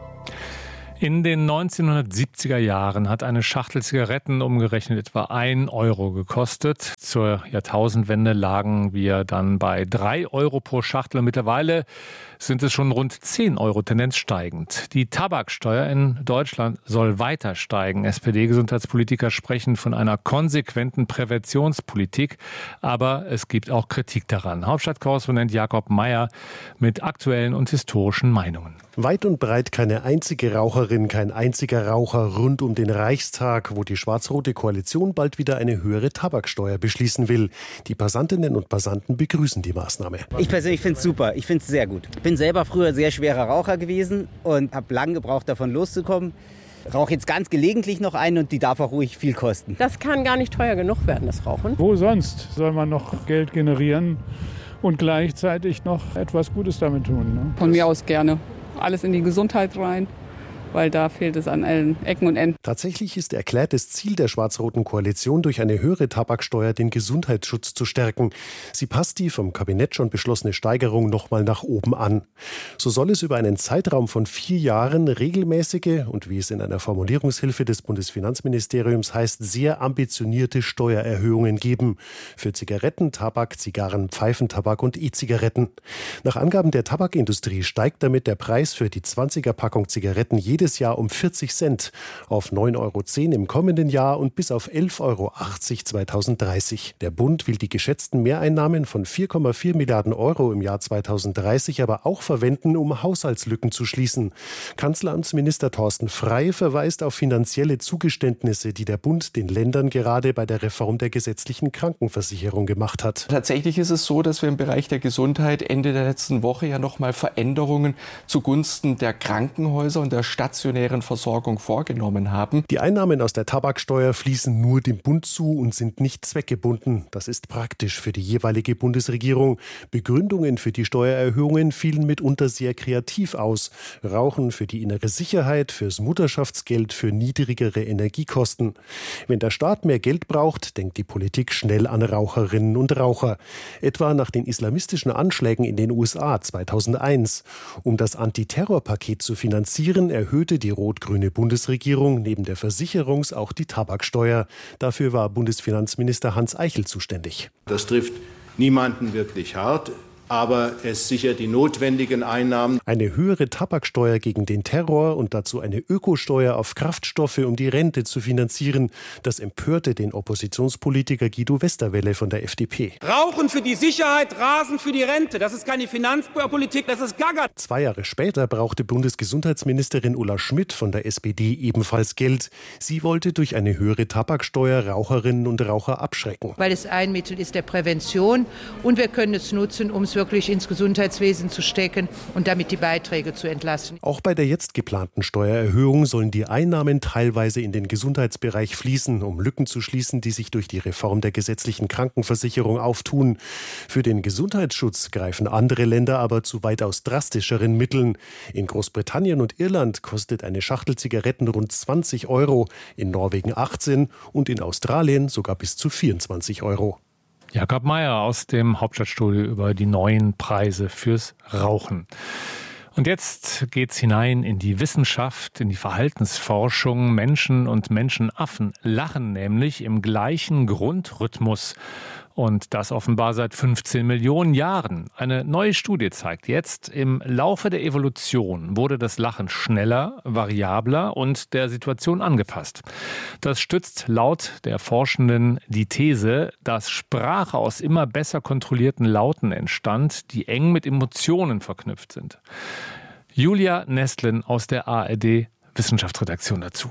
In den neunzehnhundertsiebziger Jahren hat eine Schachtel Zigaretten umgerechnet etwa ein Euro gekostet. Zur Jahrtausendwende lagen wir dann bei drei Euro pro Schachtel. Mittlerweile sind es schon rund zehn Euro, Tendenz steigend. Die Tabaksteuer in Deutschland soll weiter steigen. S P D-Gesundheitspolitiker sprechen von einer konsequenten Präventionspolitik. Aber es gibt auch Kritik daran. Hauptstadtkorrespondent Jakob Mayer mit aktuellen und historischen Meinungen. Weit und breit keine einzige Raucherin, kein einziger Raucher rund um den Reichstag, wo die schwarz-rote Koalition bald wieder eine höhere Tabaksteuer beschließen will. Die Passantinnen und Passanten begrüßen die Maßnahme. Ich persönlich finde es super, ich finde es sehr gut. Ich bin selber früher sehr schwerer Raucher gewesen und habe lange gebraucht, davon loszukommen. Rauche jetzt ganz gelegentlich noch einen und die darf auch ruhig viel kosten. Das kann gar nicht teuer genug werden, das Rauchen. Wo sonst soll man noch Geld generieren und gleichzeitig noch etwas Gutes damit tun? Ne? Von mir aus gerne. Alles in die Gesundheit rein, weil da fehlt es an allen Ecken und Enden. Tatsächlich ist erklärtes Ziel der schwarz-roten Koalition, durch eine höhere Tabaksteuer den Gesundheitsschutz zu stärken. Sie passt die vom Kabinett schon beschlossene Steigerung nochmal nach oben an. So soll es über einen Zeitraum von vier Jahren regelmäßige und, wie es in einer Formulierungshilfe des Bundesfinanzministeriums heißt, sehr ambitionierte Steuererhöhungen geben. Für Zigaretten, Tabak, Zigarren, Pfeifentabak und E-Zigaretten. Nach Angaben der Tabakindustrie steigt damit der Preis für die zwanziger-Packung Zigaretten jedes Jahr um vierzig Cent auf neun Euro zehn im kommenden Jahr und bis auf elf Euro achtzig zweitausenddreißig. Der Bund will die geschätzten Mehreinnahmen von vier Komma vier Milliarden Euro im Jahr zweitausenddreißig aber auch verwenden, um Haushaltslücken zu schließen. Kanzleramtsminister Thorsten Frey verweist auf finanzielle Zugeständnisse, die der Bund den Ländern gerade bei der Reform der gesetzlichen Krankenversicherung gemacht hat. Tatsächlich ist es so, dass wir im Bereich der Gesundheit Ende der letzten Woche ja noch mal Veränderungen zugunsten der Krankenhäuser und der stationären Versorgung vorgenommen haben. Die Einnahmen aus der Tabaksteuer fließen nur dem Bund zu und sind nicht zweckgebunden. Das ist praktisch für die jeweilige Bundesregierung. Begründungen für die Steuererhöhungen fielen mitunter sehr kreativ aus. Rauchen für die innere Sicherheit, fürs Mutterschaftsgeld, für niedrigere Energiekosten. Wenn der Staat mehr Geld braucht, denkt die Politik schnell an Raucherinnen und Raucher. Etwa nach den islamistischen Anschlägen in den U S A zweitausendeins. Um das Antiterrorpaket zu finanzieren, erhöhte die rot-grüne Bundesregierung neben der Versicherungs- auch die Tabaksteuer. Dafür war Bundesfinanzminister Hans Eichel zuständig. Das trifft niemanden wirklich hart, aber es sichert die notwendigen Einnahmen. Eine höhere Tabaksteuer gegen den Terror und dazu eine Ökosteuer auf Kraftstoffe, um die Rente zu finanzieren. Das empörte den Oppositionspolitiker Guido Westerwelle von der F D P. Rauchen für die Sicherheit, Rasen für die Rente. Das ist keine Finanzpolitik, das ist Gaga. Zwei Jahre später brauchte Bundesgesundheitsministerin Ulla Schmidt von der S P D ebenfalls Geld. Sie wollte durch eine höhere Tabaksteuer Raucherinnen und Raucher abschrecken. Weil es ein Mittel ist der Prävention und wir können es nutzen, um es wirklich ins Gesundheitswesen zu stecken und damit die Beiträge zu entlasten. Auch bei der jetzt geplanten Steuererhöhung sollen die Einnahmen teilweise in den Gesundheitsbereich fließen, um Lücken zu schließen, die sich durch die Reform der gesetzlichen Krankenversicherung auftun. Für den Gesundheitsschutz greifen andere Länder aber zu weitaus drastischeren Mitteln. In Großbritannien und Irland kostet eine Schachtel Zigaretten rund zwanzig Euro, in Norwegen achtzehn und in Australien sogar bis zu vierundzwanzig Euro. Jakob Mayer aus dem Hauptstadtstudio über die neuen Preise fürs Rauchen. Und jetzt geht's hinein in die Wissenschaft, in die Verhaltensforschung. Menschen und Menschenaffen lachen nämlich im gleichen Grundrhythmus. Und das offenbar seit fünfzehn Millionen Jahren. Eine neue Studie zeigt jetzt, im Laufe der Evolution wurde das Lachen schneller, variabler und der Situation angepasst. Das stützt laut der Forschenden die These, dass Sprache aus immer besser kontrollierten Lauten entstand, die eng mit Emotionen verknüpft sind. Julia Nestlin aus der A R D Wissenschaftsredaktion dazu.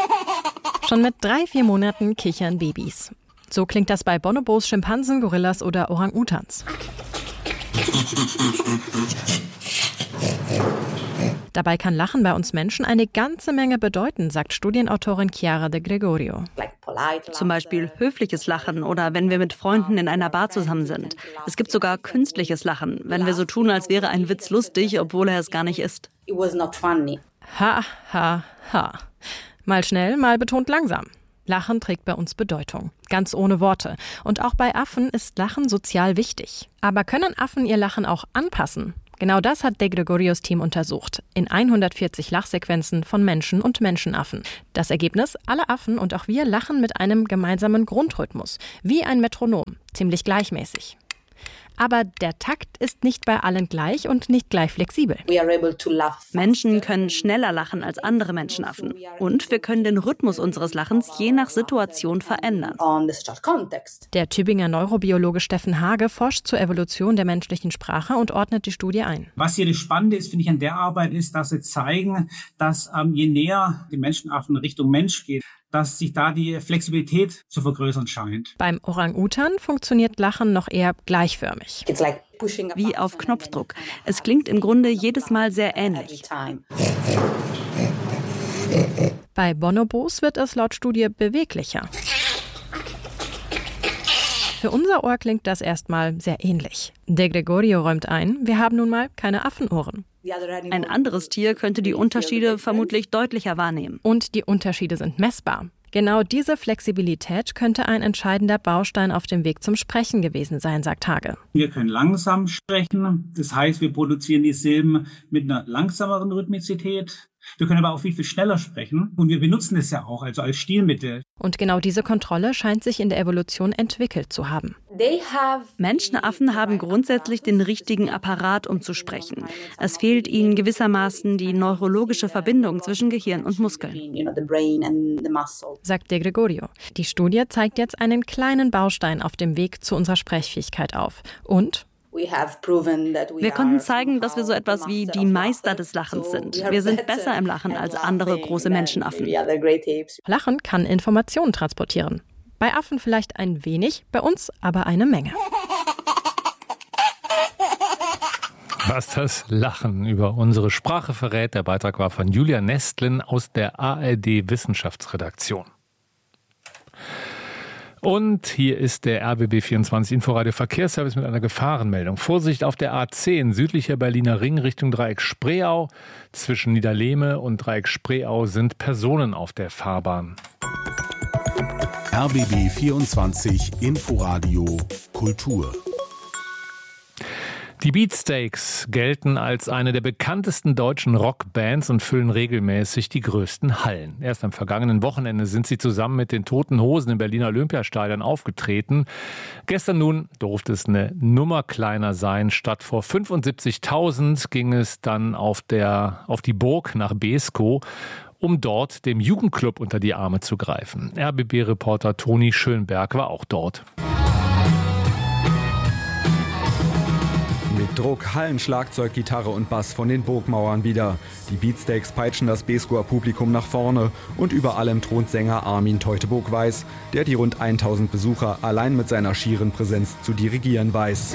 Schon mit drei, vier Monaten kichern Babys. So klingt das bei Bonobos, Schimpansen, Gorillas oder Orang-Utans. Dabei kann Lachen bei uns Menschen eine ganze Menge bedeuten, sagt Studienautorin Chiara De Gregorio. Zum Beispiel höfliches Lachen oder wenn wir mit Freunden in einer Bar zusammen sind. Es gibt sogar künstliches Lachen, wenn wir so tun, als wäre ein Witz lustig, obwohl er es gar nicht ist. Ha, ha, ha. Mal schnell, mal betont langsam. Lachen trägt bei uns Bedeutung, ganz ohne Worte. Und auch bei Affen ist Lachen sozial wichtig. Aber können Affen ihr Lachen auch anpassen? Genau das hat De Gregorios Team untersucht, in hundertvierzig Lachsequenzen von Menschen und Menschenaffen. Das Ergebnis: Alle Affen und auch wir lachen mit einem gemeinsamen Grundrhythmus, wie ein Metronom, ziemlich gleichmäßig. Aber der Takt ist nicht bei allen gleich und nicht gleich flexibel. Menschen können schneller lachen als andere Menschenaffen. Und wir können den Rhythmus unseres Lachens je nach Situation verändern. Der Tübinger Neurobiologe Steffen Hage forscht zur Evolution der menschlichen Sprache und ordnet die Studie ein. Was hier das Spannende ist, finde ich, an der Arbeit ist, dass sie zeigen, dass ähm, je näher die Menschenaffen Richtung Mensch geht, dass sich da die Flexibilität zu vergrößern scheint. Beim Orang-Utan funktioniert Lachen noch eher gleichförmig. Wie auf Knopfdruck. Es klingt im Grunde jedes Mal sehr ähnlich. Bei Bonobos wird es laut Studie beweglicher. Für unser Ohr klingt das erstmal sehr ähnlich. De Gregorio räumt ein, wir haben nun mal keine Affenohren. Ein anderes Tier könnte die Unterschiede vermutlich deutlicher wahrnehmen. Und die Unterschiede sind messbar. Genau diese Flexibilität könnte ein entscheidender Baustein auf dem Weg zum Sprechen gewesen sein, sagt Hage. Wir können langsam sprechen, das heißt, wir produzieren die Silben mit einer langsameren Rhythmizität. Wir können aber auch viel, viel schneller sprechen und wir benutzen es ja auch, also als Stilmittel. Und genau diese Kontrolle scheint sich in der Evolution entwickelt zu haben. Menschenaffen haben grundsätzlich den richtigen Apparat, um zu sprechen. Es fehlt ihnen gewissermaßen die neurologische Verbindung zwischen Gehirn und Muskeln. Sagt De Gregorio. Die Studie zeigt jetzt einen kleinen Baustein auf dem Weg zu unserer Sprechfähigkeit auf. Und wir konnten zeigen, dass wir so etwas wie die Meister des Lachens sind. Wir sind besser im Lachen als andere große Menschenaffen. Lachen kann Informationen transportieren. Bei Affen vielleicht ein wenig, bei uns aber eine Menge. Was das Lachen über unsere Sprache verrät, der Beitrag war von Julia Nestlin aus der A R D-Wissenschaftsredaktion. Und hier ist der R B B vierundzwanzig Inforadio Verkehrsservice mit einer Gefahrenmeldung. Vorsicht auf der A zehn, südlicher Berliner Ring Richtung Dreieck Spreeau. Zwischen Niederlehme und Dreieck Spreeau sind Personen auf der Fahrbahn. R B B vierundzwanzig Inforadio Kultur. Die Beatsteaks gelten als eine der bekanntesten deutschen Rockbands und füllen regelmäßig die größten Hallen. Erst am vergangenen Wochenende sind sie zusammen mit den Toten Hosen im Berliner Olympiastadion aufgetreten. Gestern nun durfte es eine Nummer kleiner sein. Statt vor fünfundsiebzigtausend ging es dann auf, der, auf die Burg nach Beeskow, um dort dem Jugendclub unter die Arme zu greifen. R B B-Reporter Toni Schönberg war auch dort. Mit Druck hallen Schlagzeug, Gitarre und Bass von den Burgmauern wieder. Die Beatsteaks peitschen das Beeskower Publikum nach vorne und über allem thront Sänger Armin Teutoburg-Weiß, der die rund tausend Besucher allein mit seiner schieren Präsenz zu dirigieren weiß.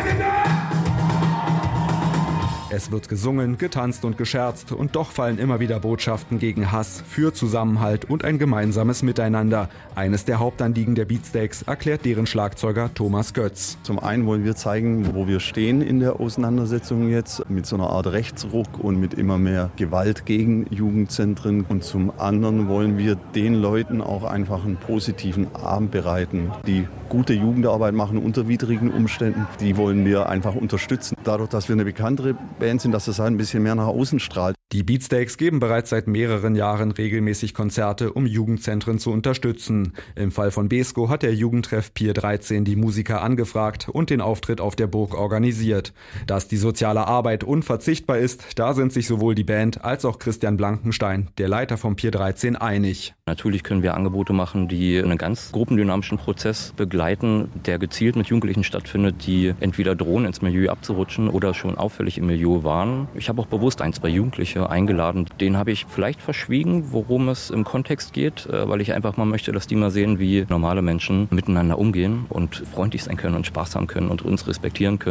Es wird gesungen, getanzt und gescherzt und doch fallen immer wieder Botschaften gegen Hass, für Zusammenhalt und ein gemeinsames Miteinander. Eines der Hauptanliegen der Beatsteaks, erklärt deren Schlagzeuger Thomas Götz. Zum einen wollen wir zeigen, wo wir stehen in der Auseinandersetzung jetzt, mit so einer Art Rechtsruck und mit immer mehr Gewalt gegen Jugendzentren. Und zum anderen wollen wir den Leuten auch einfach einen positiven Abend bereiten, die gute Jugendarbeit machen unter widrigen Umständen. Die wollen wir einfach unterstützen. Dadurch, dass wir eine bekanntere Band sind, dass es halt ein bisschen mehr nach außen strahlt. Die Beatsteaks geben bereits seit mehreren Jahren regelmäßig Konzerte, um Jugendzentren zu unterstützen. Im Fall von Beeskow hat der Jugendtreff Pier dreizehn die Musiker angefragt und den Auftritt auf der Burg organisiert. Dass die soziale Arbeit unverzichtbar ist, da sind sich sowohl die Band als auch Christian Blankenstein, der Leiter von Pier dreizehn, einig. Natürlich können wir Angebote machen, die einen ganz gruppendynamischen Prozess begleiten, der gezielt mit Jugendlichen stattfindet, die entweder drohen, ins Milieu abzurutschen oder schon auffällig im Milieu waren. Ich habe auch bewusst ein, zwei Jugendliche eingeladen. Den habe ich vielleicht verschwiegen, worum es im Kontext geht, weil ich einfach mal möchte, dass die mal sehen, wie normale Menschen miteinander umgehen und freundlich sein können und Spaß haben können und uns respektieren können.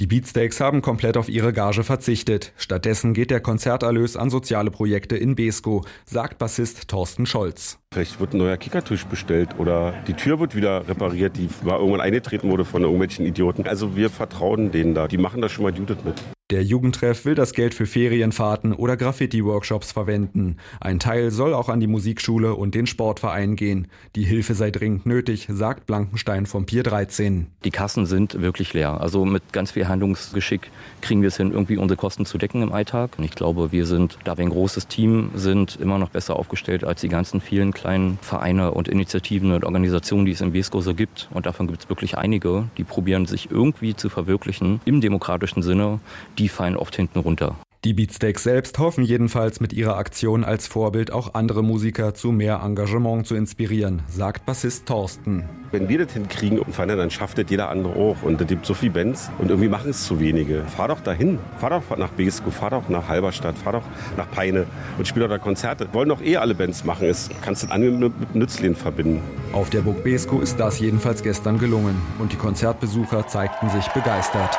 Die Beatsteaks haben komplett auf ihre Gage verzichtet. Stattdessen geht der Konzerterlös an soziale Projekte in Beeskow, sagt Bassist Thorsten Scholz. Vielleicht wird ein neuer Kickertisch bestellt oder die Tür wird wieder repariert, die mal irgendwann eingetreten wurde von irgendwelchen Idioten. Also wir vertrauen denen da. Die machen das schon mal gut mit. Der Jugendtreff will das Geld für Ferienfahrten oder Graffiti-Workshops verwenden. Ein Teil soll auch an die Musikschule und den Sportverein gehen. Die Hilfe sei dringend nötig, sagt Blankenstein vom Pier dreizehn. Die Kassen sind wirklich leer. Also mit ganz viel Handlungsgeschick kriegen wir es hin, irgendwie unsere Kosten zu decken im Alltag. Und ich glaube, wir sind, da wir ein großes Team sind, immer noch besser aufgestellt als die ganzen vielen kleinen Vereine und Initiativen und Organisationen, die es in Beeskow so gibt. Und davon gibt es wirklich einige, die probieren sich irgendwie zu verwirklichen im demokratischen Sinne. Die fallen oft hinten runter. Die Beatsteaks selbst hoffen jedenfalls mit ihrer Aktion als Vorbild auch andere Musiker zu mehr Engagement zu inspirieren, sagt Bassist Thorsten. Wenn wir das hinkriegen, dann schafft das jeder andere auch. Und es gibt so viele Bands und irgendwie machen es zu wenige. Fahr doch dahin. Fahr doch nach Beeskow, fahr doch nach Halberstadt, fahr doch nach Peine und spiel doch da Konzerte. Wollen doch eh alle Bands machen. Es kannst du das angenehm mit Nützlingen verbinden. Auf der Burg Beeskow ist das jedenfalls gestern gelungen. Und die Konzertbesucher zeigten sich begeistert.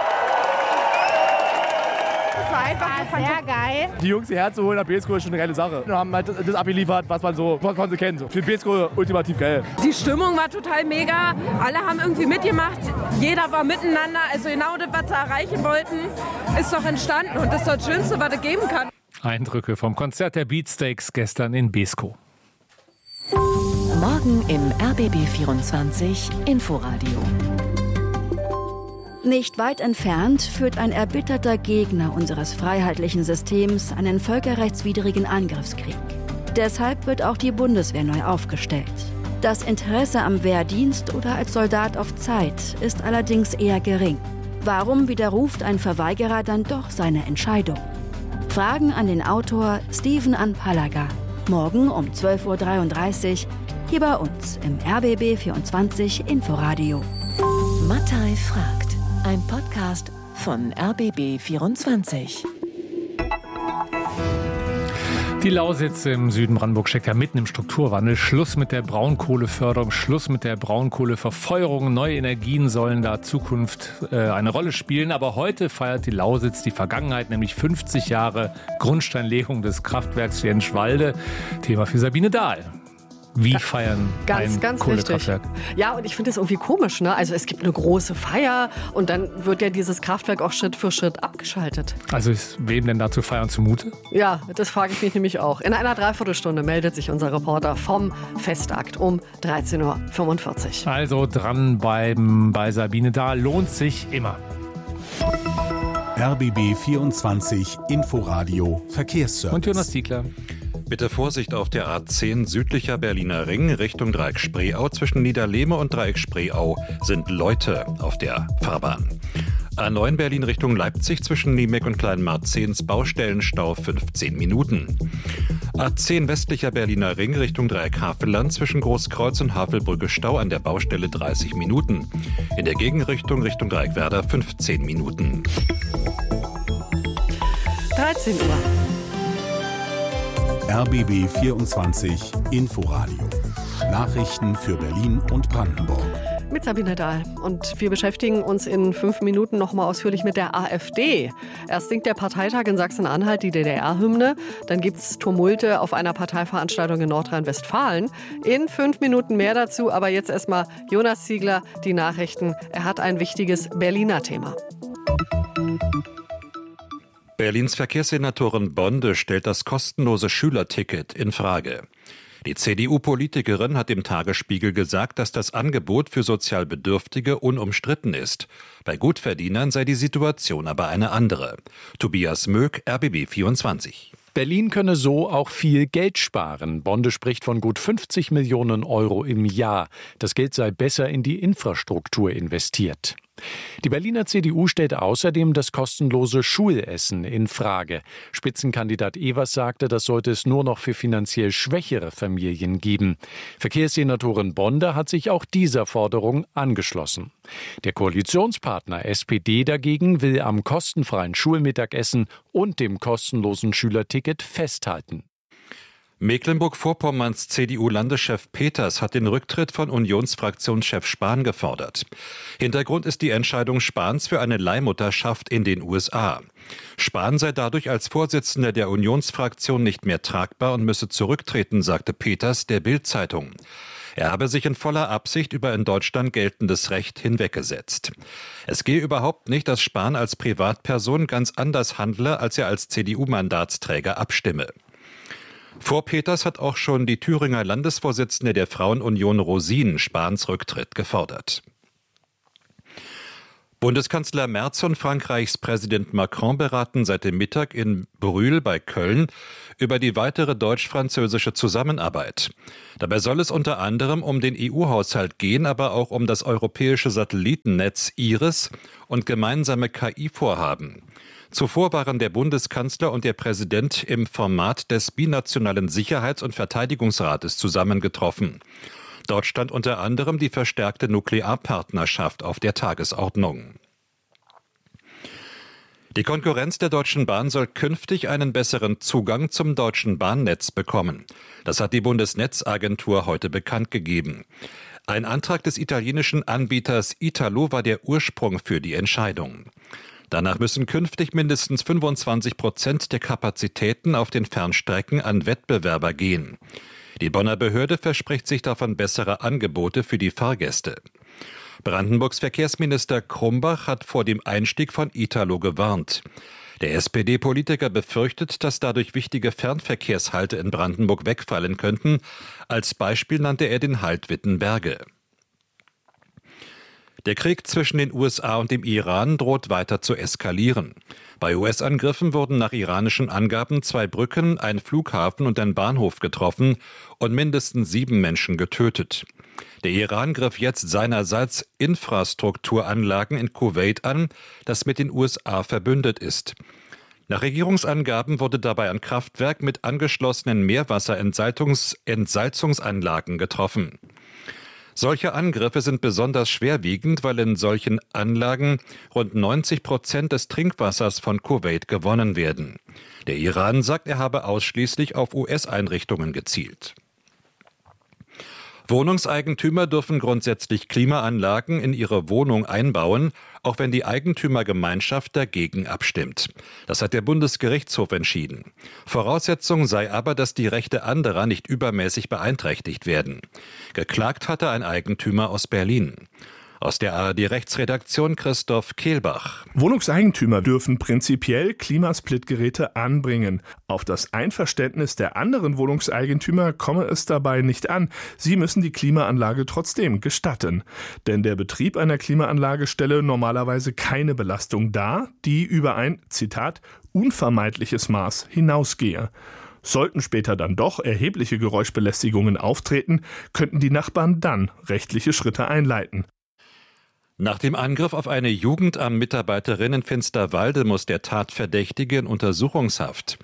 Sehr geil. Die Jungs hierher zu holen nach Beeskow ist schon eine geile Sache. Wir haben halt das abgeliefert, was man so, was man so kennt. Für Beeskow ultimativ geil. Die Stimmung war total mega. Alle haben irgendwie mitgemacht. Jeder war miteinander. Also genau das, was sie erreichen wollten, ist doch entstanden. Und das ist doch das Schönste, was es geben kann. Eindrücke vom Konzert der Beatsteaks gestern in Beeskow. Morgen im R B B vierundzwanzig Inforadio. Nicht weit entfernt führt ein erbitterter Gegner unseres freiheitlichen Systems einen völkerrechtswidrigen Angriffskrieg. Deshalb wird auch die Bundeswehr neu aufgestellt. Das Interesse am Wehrdienst oder als Soldat auf Zeit ist allerdings eher gering. Warum widerruft ein Verweigerer dann doch seine Entscheidung? Fragen an den Autor Steven Anpalaga. Morgen um zwölf Uhr dreiunddreißig hier bei uns im R B B vierundzwanzig Inforadio. Mattei fragt. Ein Podcast von R B B vierundzwanzig. Die Lausitz im Süden Brandenburg steckt ja mitten im Strukturwandel. Schluss mit der Braunkohleförderung, Schluss mit der Braunkohleverfeuerung. Neue Energien sollen da Zukunft äh, eine Rolle spielen. Aber heute feiert die Lausitz die Vergangenheit, nämlich fünfzig Jahre Grundsteinlegung des Kraftwerks Jenschwalde. Thema für Sabine Dahl. Wie feiern ganz, ein ganz Kohlekraftwerk? Richtig. Ja, und ich finde das irgendwie komisch, ne? Also es gibt eine große Feier und dann wird ja dieses Kraftwerk auch Schritt für Schritt abgeschaltet. Also ist wem denn da zu feiern zumute? Ja, das frage ich mich nämlich auch. In einer Dreiviertelstunde meldet sich unser Reporter vom Festakt um dreizehn Uhr fünfundvierzig. Also dranbleiben bei Sabine Dahl lohnt sich immer. R B B vierundzwanzig Inforadio Verkehrsservice. Und Jonas Ziegler. Bitte Vorsicht auf der A zehn südlicher Berliner Ring Richtung Dreieck Spreeau. Zwischen Niederlehme und Dreieck Spreeau sind Leute auf der Fahrbahn. A neun Berlin Richtung Leipzig zwischen Niemek und Kleinmarzens Baustellenstau fünfzehn Minuten. A zehn westlicher Berliner Ring Richtung Dreieck Havelland zwischen Großkreuz und Havelbrücke Stau an der Baustelle dreißig Minuten. In der Gegenrichtung Richtung Dreieck Werder fünfzehn Minuten. dreizehn Uhr. R B B vierundzwanzig Inforadio. Nachrichten für Berlin und Brandenburg. Mit Sabine Dahl. Und wir beschäftigen uns in fünf Minuten noch mal ausführlich mit der AfD. Erst singt der Parteitag in Sachsen-Anhalt die D D R-Hymne. Dann gibt es Tumulte auf einer Parteiveranstaltung in Nordrhein-Westfalen. In fünf Minuten mehr dazu. Aber jetzt erstmal Jonas Ziegler, die Nachrichten. Er hat ein wichtiges Berliner Thema. Berlins Verkehrssenatorin Bonde stellt das kostenlose Schülerticket in Frage. Die C D U-Politikerin hat dem Tagesspiegel gesagt, dass das Angebot für sozial Bedürftige unumstritten ist. Bei Gutverdienern sei die Situation aber eine andere. Tobias Möck, R B B vierundzwanzig. Berlin könne so auch viel Geld sparen. Bonde spricht von gut fünfzig Millionen Euro im Jahr. Das Geld sei besser in die Infrastruktur investiert. Die Berliner C D U stellt außerdem das kostenlose Schulessen in Frage. Spitzenkandidat Evers sagte, das sollte es nur noch für finanziell schwächere Familien geben. Verkehrssenatorin Bonde hat sich auch dieser Forderung angeschlossen. Der Koalitionspartner S P D dagegen will am kostenfreien Schulmittagessen und dem kostenlosen Schülerticket festhalten. Mecklenburg-Vorpommerns C D U-Landeschef Peters hat den Rücktritt von Unionsfraktionschef Spahn gefordert. Hintergrund ist die Entscheidung Spahns für eine Leihmutterschaft in den U S A. Spahn sei dadurch als Vorsitzender der Unionsfraktion nicht mehr tragbar und müsse zurücktreten, sagte Peters der Bild-Zeitung. Er habe sich in voller Absicht über in Deutschland geltendes Recht hinweggesetzt. Es gehe überhaupt nicht, dass Spahn als Privatperson ganz anders handle, als er als C D U-Mandatsträger abstimme. Vor Peters hat auch schon die Thüringer Landesvorsitzende der Frauenunion Rosin Spahns Rücktritt gefordert. Bundeskanzler Merz und Frankreichs Präsident Macron beraten seit dem Mittag in Brühl bei Köln über die weitere deutsch-französische Zusammenarbeit. Dabei soll es unter anderem um den E U-Haushalt gehen, aber auch um das europäische Satellitennetz IRIS und gemeinsame K I-Vorhaben. Zuvor waren der Bundeskanzler und der Präsident im Format des binationalen Sicherheits- und Verteidigungsrates zusammengetroffen. Dort stand unter anderem die verstärkte Nuklearpartnerschaft auf der Tagesordnung. Die Konkurrenz der Deutschen Bahn soll künftig einen besseren Zugang zum deutschen Bahnnetz bekommen. Das hat die Bundesnetzagentur heute bekannt gegeben. Ein Antrag des italienischen Anbieters Italo war der Ursprung für die Entscheidung. Danach müssen künftig mindestens fünfundzwanzig Prozent der Kapazitäten auf den Fernstrecken an Wettbewerber gehen. Die Bonner Behörde verspricht sich davon bessere Angebote für die Fahrgäste. Brandenburgs Verkehrsminister Krumbach hat vor dem Einstieg von Italo gewarnt. Der S P D-Politiker befürchtet, dass dadurch wichtige Fernverkehrshalte in Brandenburg wegfallen könnten. Als Beispiel nannte er den Halt Wittenberge. Der Krieg zwischen den U S A und dem Iran droht weiter zu eskalieren. Bei U S-Angriffen wurden nach iranischen Angaben zwei Brücken, ein Flughafen und ein Bahnhof getroffen und mindestens sieben Menschen getötet. Der Iran griff jetzt seinerseits Infrastrukturanlagen in Kuwait an, das mit den U S A verbündet ist. Nach Regierungsangaben wurde dabei ein Kraftwerk mit angeschlossenen Meerwasserentsalzungsanlagen getroffen. Solche Angriffe sind besonders schwerwiegend, weil in solchen Anlagen rund neunzig Prozent des Trinkwassers von Kuwait gewonnen werden. Der Iran sagt, er habe ausschließlich auf U S-Einrichtungen gezielt. Wohnungseigentümer dürfen grundsätzlich Klimaanlagen in ihre Wohnung einbauen, auch wenn die Eigentümergemeinschaft dagegen abstimmt. Das hat der Bundesgerichtshof entschieden. Voraussetzung sei aber, dass die Rechte anderer nicht übermäßig beeinträchtigt werden. Geklagt hatte ein Eigentümer aus Berlin. Aus der A R D-Rechtsredaktion Christoph Kehlbach. Wohnungseigentümer dürfen prinzipiell Klimasplitgeräte anbringen. Auf das Einverständnis der anderen Wohnungseigentümer komme es dabei nicht an. Sie müssen die Klimaanlage trotzdem gestatten. Denn der Betrieb einer Klimaanlage stelle normalerweise keine Belastung dar, die über ein, Zitat, unvermeidliches Maß hinausgehe. Sollten später dann doch erhebliche Geräuschbelästigungen auftreten, könnten die Nachbarn dann rechtliche Schritte einleiten. Nach dem Angriff auf eine Jugendamt-Mitarbeiterin in Finsterwalde muss der Tatverdächtige in Untersuchungshaft.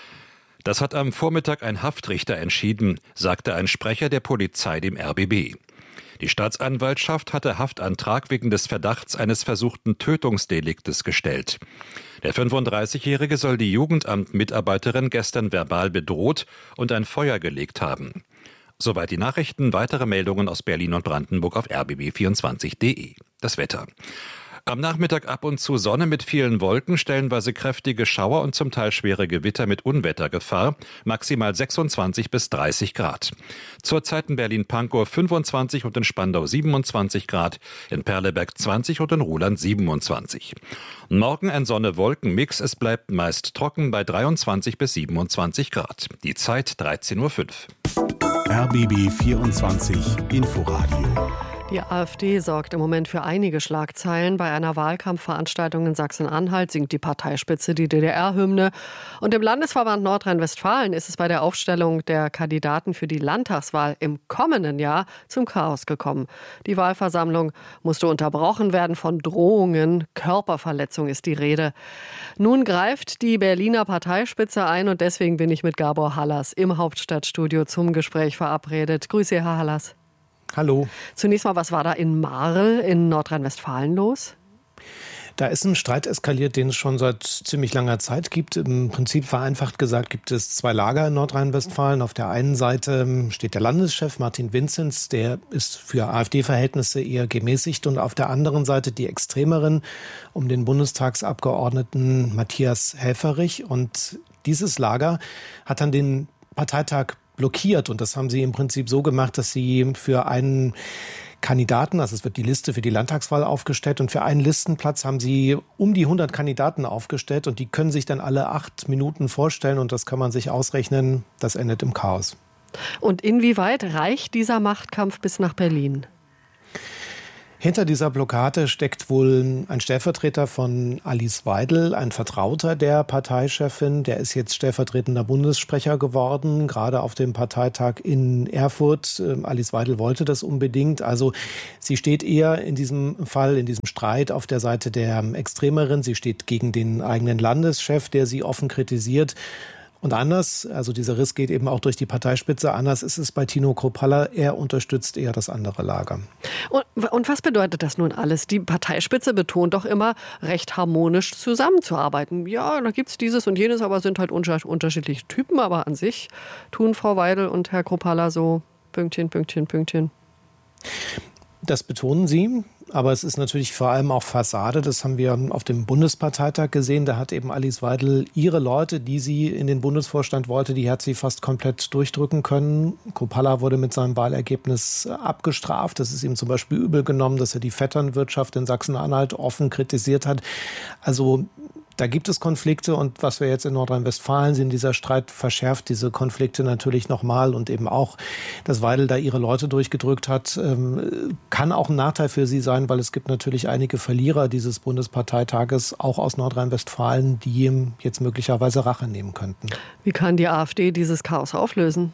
Das hat am Vormittag ein Haftrichter entschieden, sagte ein Sprecher der Polizei dem R B B. Die Staatsanwaltschaft hatte Haftantrag wegen des Verdachts eines versuchten Tötungsdeliktes gestellt. Der fünfunddreißigjährige soll die Jugendamt-Mitarbeiterin gestern verbal bedroht und ein Feuer gelegt haben. Soweit die Nachrichten. Weitere Meldungen aus Berlin und Brandenburg auf r b b vierundzwanzig punkt d e. Das Wetter. Am Nachmittag ab und zu Sonne mit vielen Wolken, stellenweise kräftige Schauer und zum Teil schwere Gewitter mit Unwettergefahr. Maximal sechsundzwanzig bis dreißig Grad. Zurzeit in Berlin-Pankow fünfundzwanzig und in Spandau siebenundzwanzig Grad, in Perleberg zwanzig und in Ruhland siebenundzwanzig. Morgen ein Sonne-Wolken-Mix. Es bleibt meist trocken bei dreiundzwanzig bis siebenundzwanzig Grad. Die Zeit dreizehn Uhr fünf. R B B vierundzwanzig Inforadio. Die AfD sorgt im Moment für einige Schlagzeilen. Bei einer Wahlkampfveranstaltung in Sachsen-Anhalt singt die Parteispitze die D D R-Hymne. Und im Landesverband Nordrhein-Westfalen ist es bei der Aufstellung der Kandidaten für die Landtagswahl im kommenden Jahr zum Chaos gekommen. Die Wahlversammlung musste unterbrochen werden von Drohungen. Körperverletzung ist die Rede. Nun greift die Berliner Parteispitze ein und deswegen bin ich mit Gabor Hallas im Hauptstadtstudio zum Gespräch verabredet. Grüße, Herr Hallas. Hallo. Zunächst mal, was war da in Marl in Nordrhein-Westfalen los? Da ist ein Streit eskaliert, den es schon seit ziemlich langer Zeit gibt. Im Prinzip vereinfacht gesagt gibt es zwei Lager in Nordrhein-Westfalen. Auf der einen Seite steht der Landeschef Martin Vinzenz, der ist für AfD-Verhältnisse eher gemäßigt. Und auf der anderen Seite die Extremeren um den Bundestagsabgeordneten Matthias Helfferich. Und dieses Lager hat dann den Parteitag blockiert. Und das haben sie im Prinzip so gemacht, dass sie für einen Kandidaten, also es wird die Liste für die Landtagswahl aufgestellt und für einen Listenplatz haben sie um die hundert Kandidaten aufgestellt und die können sich dann alle acht Minuten vorstellen und das kann man sich ausrechnen, das endet im Chaos. Und inwieweit reicht dieser Machtkampf bis nach Berlin? Hinter dieser Blockade steckt wohl ein Stellvertreter von Alice Weidel, ein Vertrauter der Parteichefin. Der ist jetzt stellvertretender Bundessprecher geworden, gerade auf dem Parteitag in Erfurt. Alice Weidel wollte das unbedingt. Also sie steht eher in diesem Fall, in diesem Streit auf der Seite der Extremeren. Sie steht gegen den eigenen Landeschef, der sie offen kritisiert. Und anders, also dieser Riss geht eben auch durch die Parteispitze, anders ist es bei Tino Kruppalla, er unterstützt eher das andere Lager. Und, und was bedeutet das nun alles? Die Parteispitze betont doch immer, recht harmonisch zusammenzuarbeiten. Ja, da gibt es dieses und jenes, aber sind halt unter, unterschiedliche Typen. Aber an sich tun Frau Weidel und Herr Kruppalla so Pünktchen, Pünktchen, Pünktchen. Das betonen sie, aber es ist natürlich vor allem auch Fassade. Das haben wir auf dem Bundesparteitag gesehen. Da hat eben Alice Weidel ihre Leute, die sie in den Bundesvorstand wollte, die hat sie fast komplett durchdrücken können. Kruppalla wurde mit seinem Wahlergebnis abgestraft. Das ist ihm zum Beispiel übel genommen, dass er die Vetternwirtschaft in Sachsen-Anhalt offen kritisiert hat. Also da gibt es Konflikte und was wir jetzt in Nordrhein-Westfalen sehen, dieser Streit verschärft diese Konflikte natürlich nochmal und eben auch, dass Weidel da ihre Leute durchgedrückt hat, ähm, kann auch ein Nachteil für sie sein, weil es gibt natürlich einige Verlierer dieses Bundesparteitages, auch aus Nordrhein-Westfalen, die jetzt möglicherweise Rache nehmen könnten. Wie kann die AfD dieses Chaos auflösen?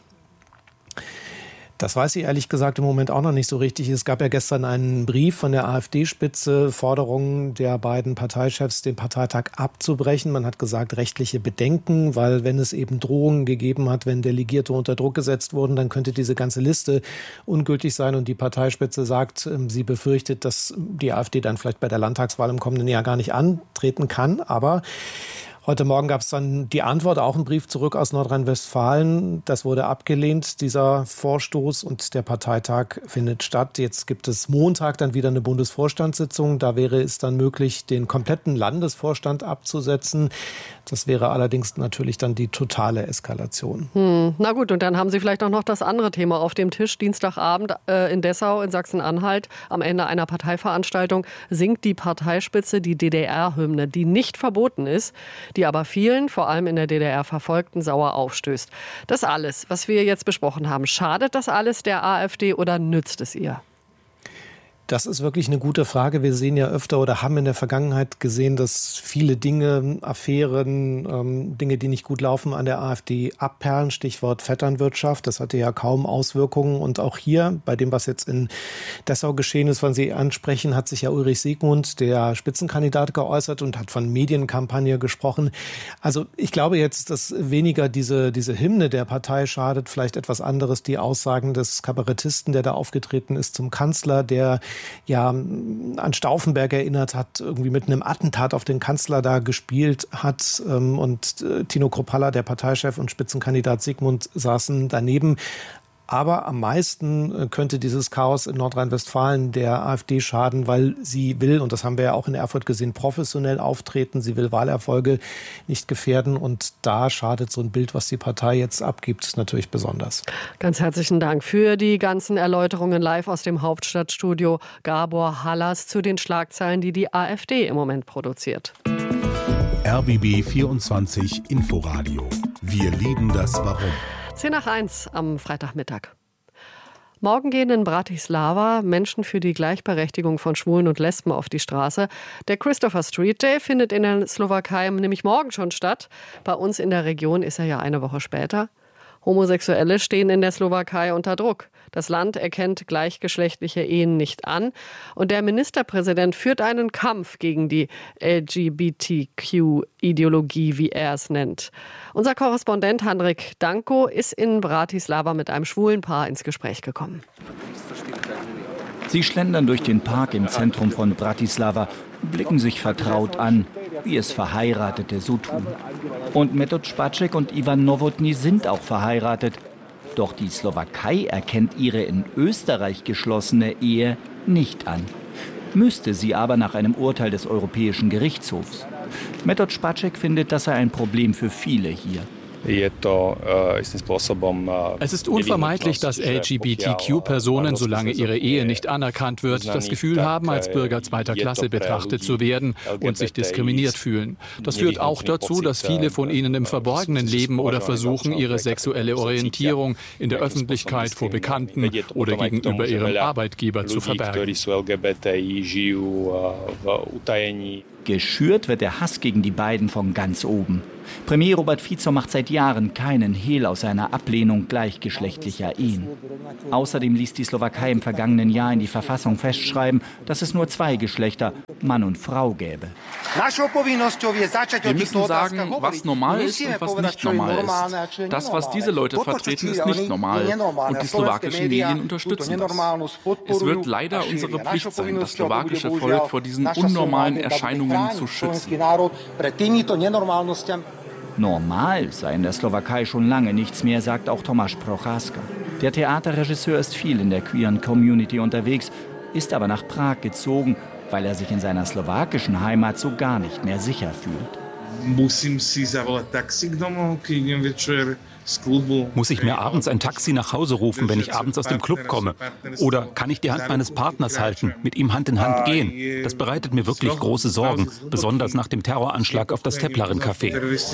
Das weiß ich ehrlich gesagt im Moment auch noch nicht so richtig. Es gab ja gestern einen Brief von der AfD-Spitze, Forderungen der beiden Parteichefs, den Parteitag abzubrechen. Man hat gesagt, rechtliche Bedenken, weil wenn es eben Drohungen gegeben hat, wenn Delegierte unter Druck gesetzt wurden, dann könnte diese ganze Liste ungültig sein. Und die Parteispitze sagt, sie befürchtet, dass die AfD dann vielleicht bei der Landtagswahl im kommenden Jahr gar nicht antreten kann. Aber heute Morgen gab es dann die Antwort, auch ein Brief zurück aus Nordrhein-Westfalen. Das wurde abgelehnt, dieser Vorstoß, und der Parteitag findet statt. Jetzt gibt es Montag dann wieder eine Bundesvorstandssitzung. Da wäre es dann möglich, den kompletten Landesvorstand abzusetzen. Das wäre allerdings natürlich dann die totale Eskalation. Hm, na gut, und dann haben Sie vielleicht auch noch das andere Thema auf dem Tisch. Dienstagabend äh, in Dessau in Sachsen-Anhalt am Ende einer Parteiveranstaltung singt die Parteispitze die D D R-Hymne, die nicht verboten ist, die aber vielen, vor allem in der D D R Verfolgten, sauer aufstößt. Das alles, was wir jetzt besprochen haben, schadet das alles der AfD oder nützt es ihr? Das ist wirklich eine gute Frage. Wir sehen ja öfter oder haben in der Vergangenheit gesehen, dass viele Dinge, Affären, ähm, Dinge, die nicht gut laufen, an der AfD abperlen. Stichwort Vetternwirtschaft. Das hatte ja kaum Auswirkungen. Und auch hier, bei dem, was jetzt in Dessau geschehen ist, was Sie ansprechen, hat sich ja Ulrich Siegmund, der Spitzenkandidat, geäußert und hat von Medienkampagne gesprochen. Also ich glaube jetzt, dass weniger diese, diese Hymne der Partei schadet, vielleicht etwas anderes, die Aussagen des Kabarettisten, der da aufgetreten ist, zum Kanzler, der ja an Stauffenberg erinnert hat, irgendwie mit einem Attentat auf den Kanzler da gespielt hat. Und Tino Kruppalla, der Parteichef und Spitzenkandidat Siegmund, saßen daneben. Aber am meisten könnte dieses Chaos in Nordrhein-Westfalen der AfD schaden, weil sie will, und das haben wir ja auch in Erfurt gesehen, professionell auftreten. Sie will Wahlerfolge nicht gefährden. Und da schadet so ein Bild, was die Partei jetzt abgibt, natürlich besonders. Ganz herzlichen Dank für die ganzen Erläuterungen live aus dem Hauptstadtstudio. Gabor Hallas zu den Schlagzeilen, die die AfD im Moment produziert. R B B vierundzwanzig Inforadio. Wir lieben das Warum. zehn nach eins am Freitagmittag. Morgen gehen in Bratislava Menschen für die Gleichberechtigung von Schwulen und Lesben auf die Straße. Der Christopher Street Day findet in der Slowakei nämlich morgen schon statt. Bei uns in der Region ist er ja eine Woche später. Homosexuelle stehen in der Slowakei unter Druck. Das Land erkennt gleichgeschlechtliche Ehen nicht an. Und der Ministerpräsident führt einen Kampf gegen die L G B T Q-Ideologie, wie er es nennt. Unser Korrespondent Henrik Danko ist in Bratislava mit einem schwulen Paar ins Gespräch gekommen. Sie schlendern durch den Park im Zentrum von Bratislava, blicken sich vertraut an, wie es Verheiratete so tun. Und Metod Spacek und Ivan Nowotny sind auch verheiratet. Doch die Slowakei erkennt ihre in Österreich geschlossene Ehe nicht an. Müsste sie aber nach einem Urteil des Europäischen Gerichtshofs. Metod Spacek findet, das sei ein Problem für viele hier. Es ist unvermeidlich, dass L G B T Q-Personen, solange ihre Ehe nicht anerkannt wird, das Gefühl haben, als Bürger zweiter Klasse betrachtet zu werden und sich diskriminiert fühlen. Das führt auch dazu, dass viele von ihnen im Verborgenen leben oder versuchen, ihre sexuelle Orientierung in der Öffentlichkeit vor Bekannten oder gegenüber ihrem Arbeitgeber zu verbergen. Geschürt wird der Hass gegen die beiden von ganz oben. Premier Robert Fico macht seit Jahren keinen Hehl aus seiner Ablehnung gleichgeschlechtlicher Ehen. Außerdem ließ die Slowakei im vergangenen Jahr in die Verfassung festschreiben, dass es nur zwei Geschlechter, Mann und Frau, gäbe. Wir müssen sagen, was normal ist und was nicht normal ist. Das, was diese Leute vertreten, ist nicht normal. Und die slowakischen Medien unterstützen das. Es wird leider unsere Pflicht sein, das slowakische Volk vor diesen unnormalen Erscheinungen zu schützen. Normal sei in der Slowakei schon lange nichts mehr, sagt auch Tomáš Procházka. Der Theaterregisseur ist viel in der queeren Community unterwegs, ist aber nach Prag gezogen, weil er sich in seiner slowakischen Heimat so gar nicht mehr sicher fühlt. Muss ich mir abends ein Taxi nach Hause rufen, wenn ich abends aus dem Club komme? Oder kann ich die Hand meines Partners halten, mit ihm Hand in Hand gehen? Das bereitet mir wirklich große Sorgen, besonders nach dem Terroranschlag auf das Teplaren-Café.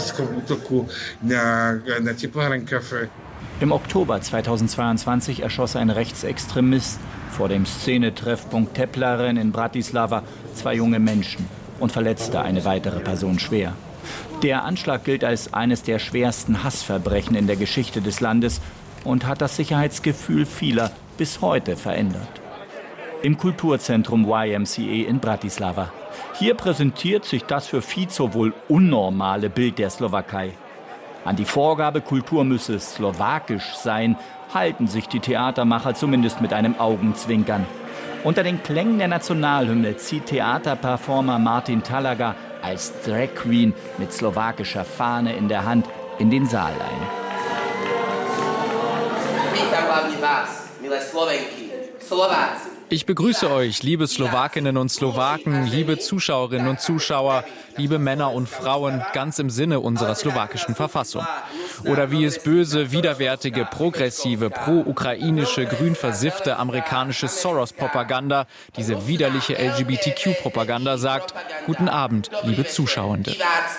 Im Oktober zweitausendzweiundzwanzig erschoss ein Rechtsextremist vor dem Szenetreffpunkt Teplaren in Bratislava zwei junge Menschen und verletzte eine weitere Person schwer. Der Anschlag gilt als eines der schwersten Hassverbrechen in der Geschichte des Landes und hat das Sicherheitsgefühl vieler bis heute verändert. Im Kulturzentrum Y M C A in Bratislava. Hier präsentiert sich das für Fico wohl unnormale Bild der Slowakei. An die Vorgabe, Kultur müsse slowakisch sein, halten sich die Theatermacher zumindest mit einem Augenzwinkern. Unter den Klängen der Nationalhymne zieht Theaterperformer Martin Talaga als Drag Queen mit slowakischer Fahne in der Hand in den Saal ein. Ich begrüße euch, liebe Slowakinnen und Slowaken, liebe Zuschauerinnen und Zuschauer, liebe Männer und Frauen, ganz im Sinne unserer slowakischen Verfassung. Oder wie es böse, widerwärtige, progressive, pro-ukrainische, grün versiffte amerikanische Soros-Propaganda, diese widerliche L G B T Q-Propaganda sagt: Guten Abend, liebe Zuschauende.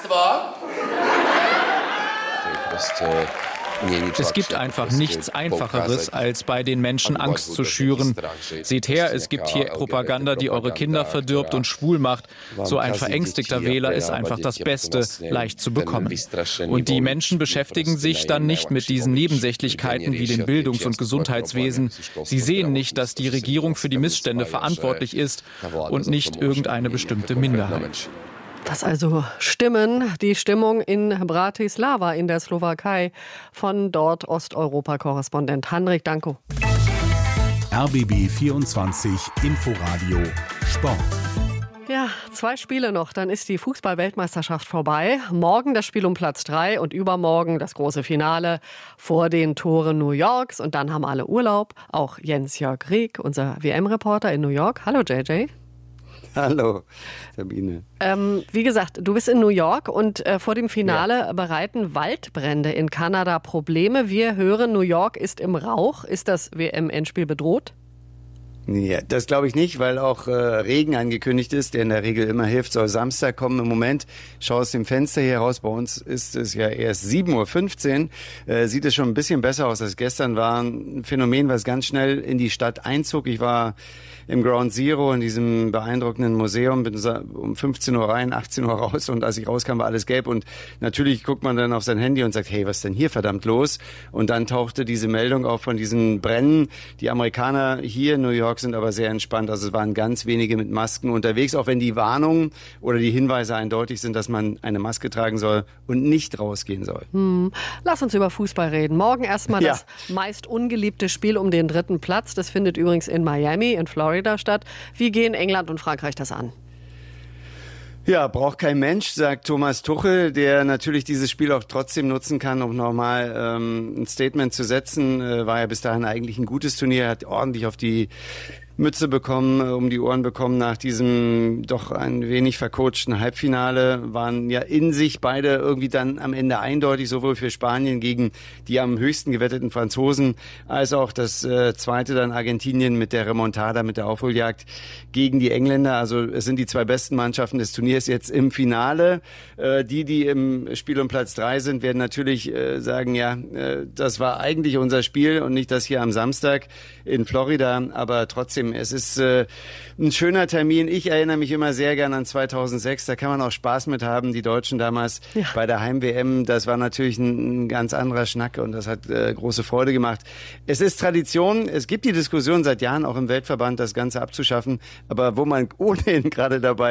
Es gibt einfach nichts Einfacheres, als bei den Menschen Angst zu schüren. Seht her, es gibt hier Propaganda, die eure Kinder verdirbt und schwul macht. So ein verängstigter Wähler ist einfach das Beste, leicht zu bekommen. Und die Menschen beschäftigen sich dann nicht mit diesen Nebensächlichkeiten wie dem Bildungs- und Gesundheitswesen. Sie sehen nicht, dass die Regierung für die Missstände verantwortlich ist und nicht irgendeine bestimmte Minderheit. Das also Stimmen, die Stimmung in Bratislava in der Slowakei von dort Osteuropa-Korrespondent Henrik Danko. R B B vierundzwanzig Inforadio Sport. Ja, zwei Spiele noch, dann ist die Fußball-Weltmeisterschaft vorbei. Morgen das Spiel um Platz drei und übermorgen das große Finale vor den Toren New Yorks. Und dann haben alle Urlaub, auch Jens-Jörg Rieck, unser W M-Reporter in New York. Hallo J J. Hallo, Sabine. Ähm, wie gesagt, du bist in New York und äh, vor dem Finale ja. bereiten Waldbrände in Kanada Probleme. Wir hören, New York ist im Rauch. Ist das W M-Endspiel bedroht? Ja, das glaube ich nicht, weil auch äh, Regen angekündigt ist, der in der Regel immer hilft. Soll Samstag kommen. Im Moment, schau aus dem Fenster hier raus, bei uns ist es ja erst sieben Uhr fünfzehn. Äh, sieht es schon ein bisschen besser aus als gestern. War ein Phänomen, was ganz schnell in die Stadt einzog. Ich war im Ground Zero, in diesem beeindruckenden Museum, bin um fünfzehn Uhr rein, achtzehn Uhr raus und als ich rauskam, war alles gelb und natürlich guckt man dann auf sein Handy und sagt, hey, was ist denn hier verdammt los? Und dann tauchte diese Meldung auf von diesen Brennen. Die Amerikaner hier in New York York sind aber sehr entspannt. Also es waren ganz wenige mit Masken unterwegs, auch wenn die Warnungen oder die Hinweise eindeutig sind, dass man eine Maske tragen soll und nicht rausgehen soll. Hm. Lass uns über Fußball reden. Morgen erstmal ja. das meist ungeliebte Spiel um den dritten Platz. Das findet übrigens in Miami, in Florida statt. Wie gehen England und Frankreich das an? Ja, braucht kein Mensch, sagt Thomas Tuchel, der natürlich dieses Spiel auch trotzdem nutzen kann, um nochmal ähm, ein Statement zu setzen. Äh, war ja bis dahin eigentlich ein gutes Turnier, hat ordentlich auf die Mütze bekommen, um die Ohren bekommen nach diesem doch ein wenig vercoachten Halbfinale. Waren ja in sich beide irgendwie dann am Ende eindeutig, sowohl für Spanien gegen die am höchsten gewetteten Franzosen, als auch das äh, zweite dann Argentinien mit der Remontada, mit der Aufholjagd gegen die Engländer. Also es sind die zwei besten Mannschaften des Turniers jetzt im Finale. Äh, die, die im Spiel um Platz drei sind, werden natürlich äh, sagen, ja, äh, das war eigentlich unser Spiel und nicht das hier am Samstag in Florida, aber trotzdem, es ist äh, ein schöner Termin. Ich erinnere mich immer sehr gern an zweitausendsechs. Da kann man auch Spaß mit haben. Die Deutschen damals ja. bei der Heim-W M, das war natürlich ein, ein ganz anderer Schnack und das hat äh, große Freude gemacht. Es ist Tradition. Es gibt die Diskussion seit Jahren auch im Weltverband, das Ganze abzuschaffen. Aber wo man ohnehin gerade dabei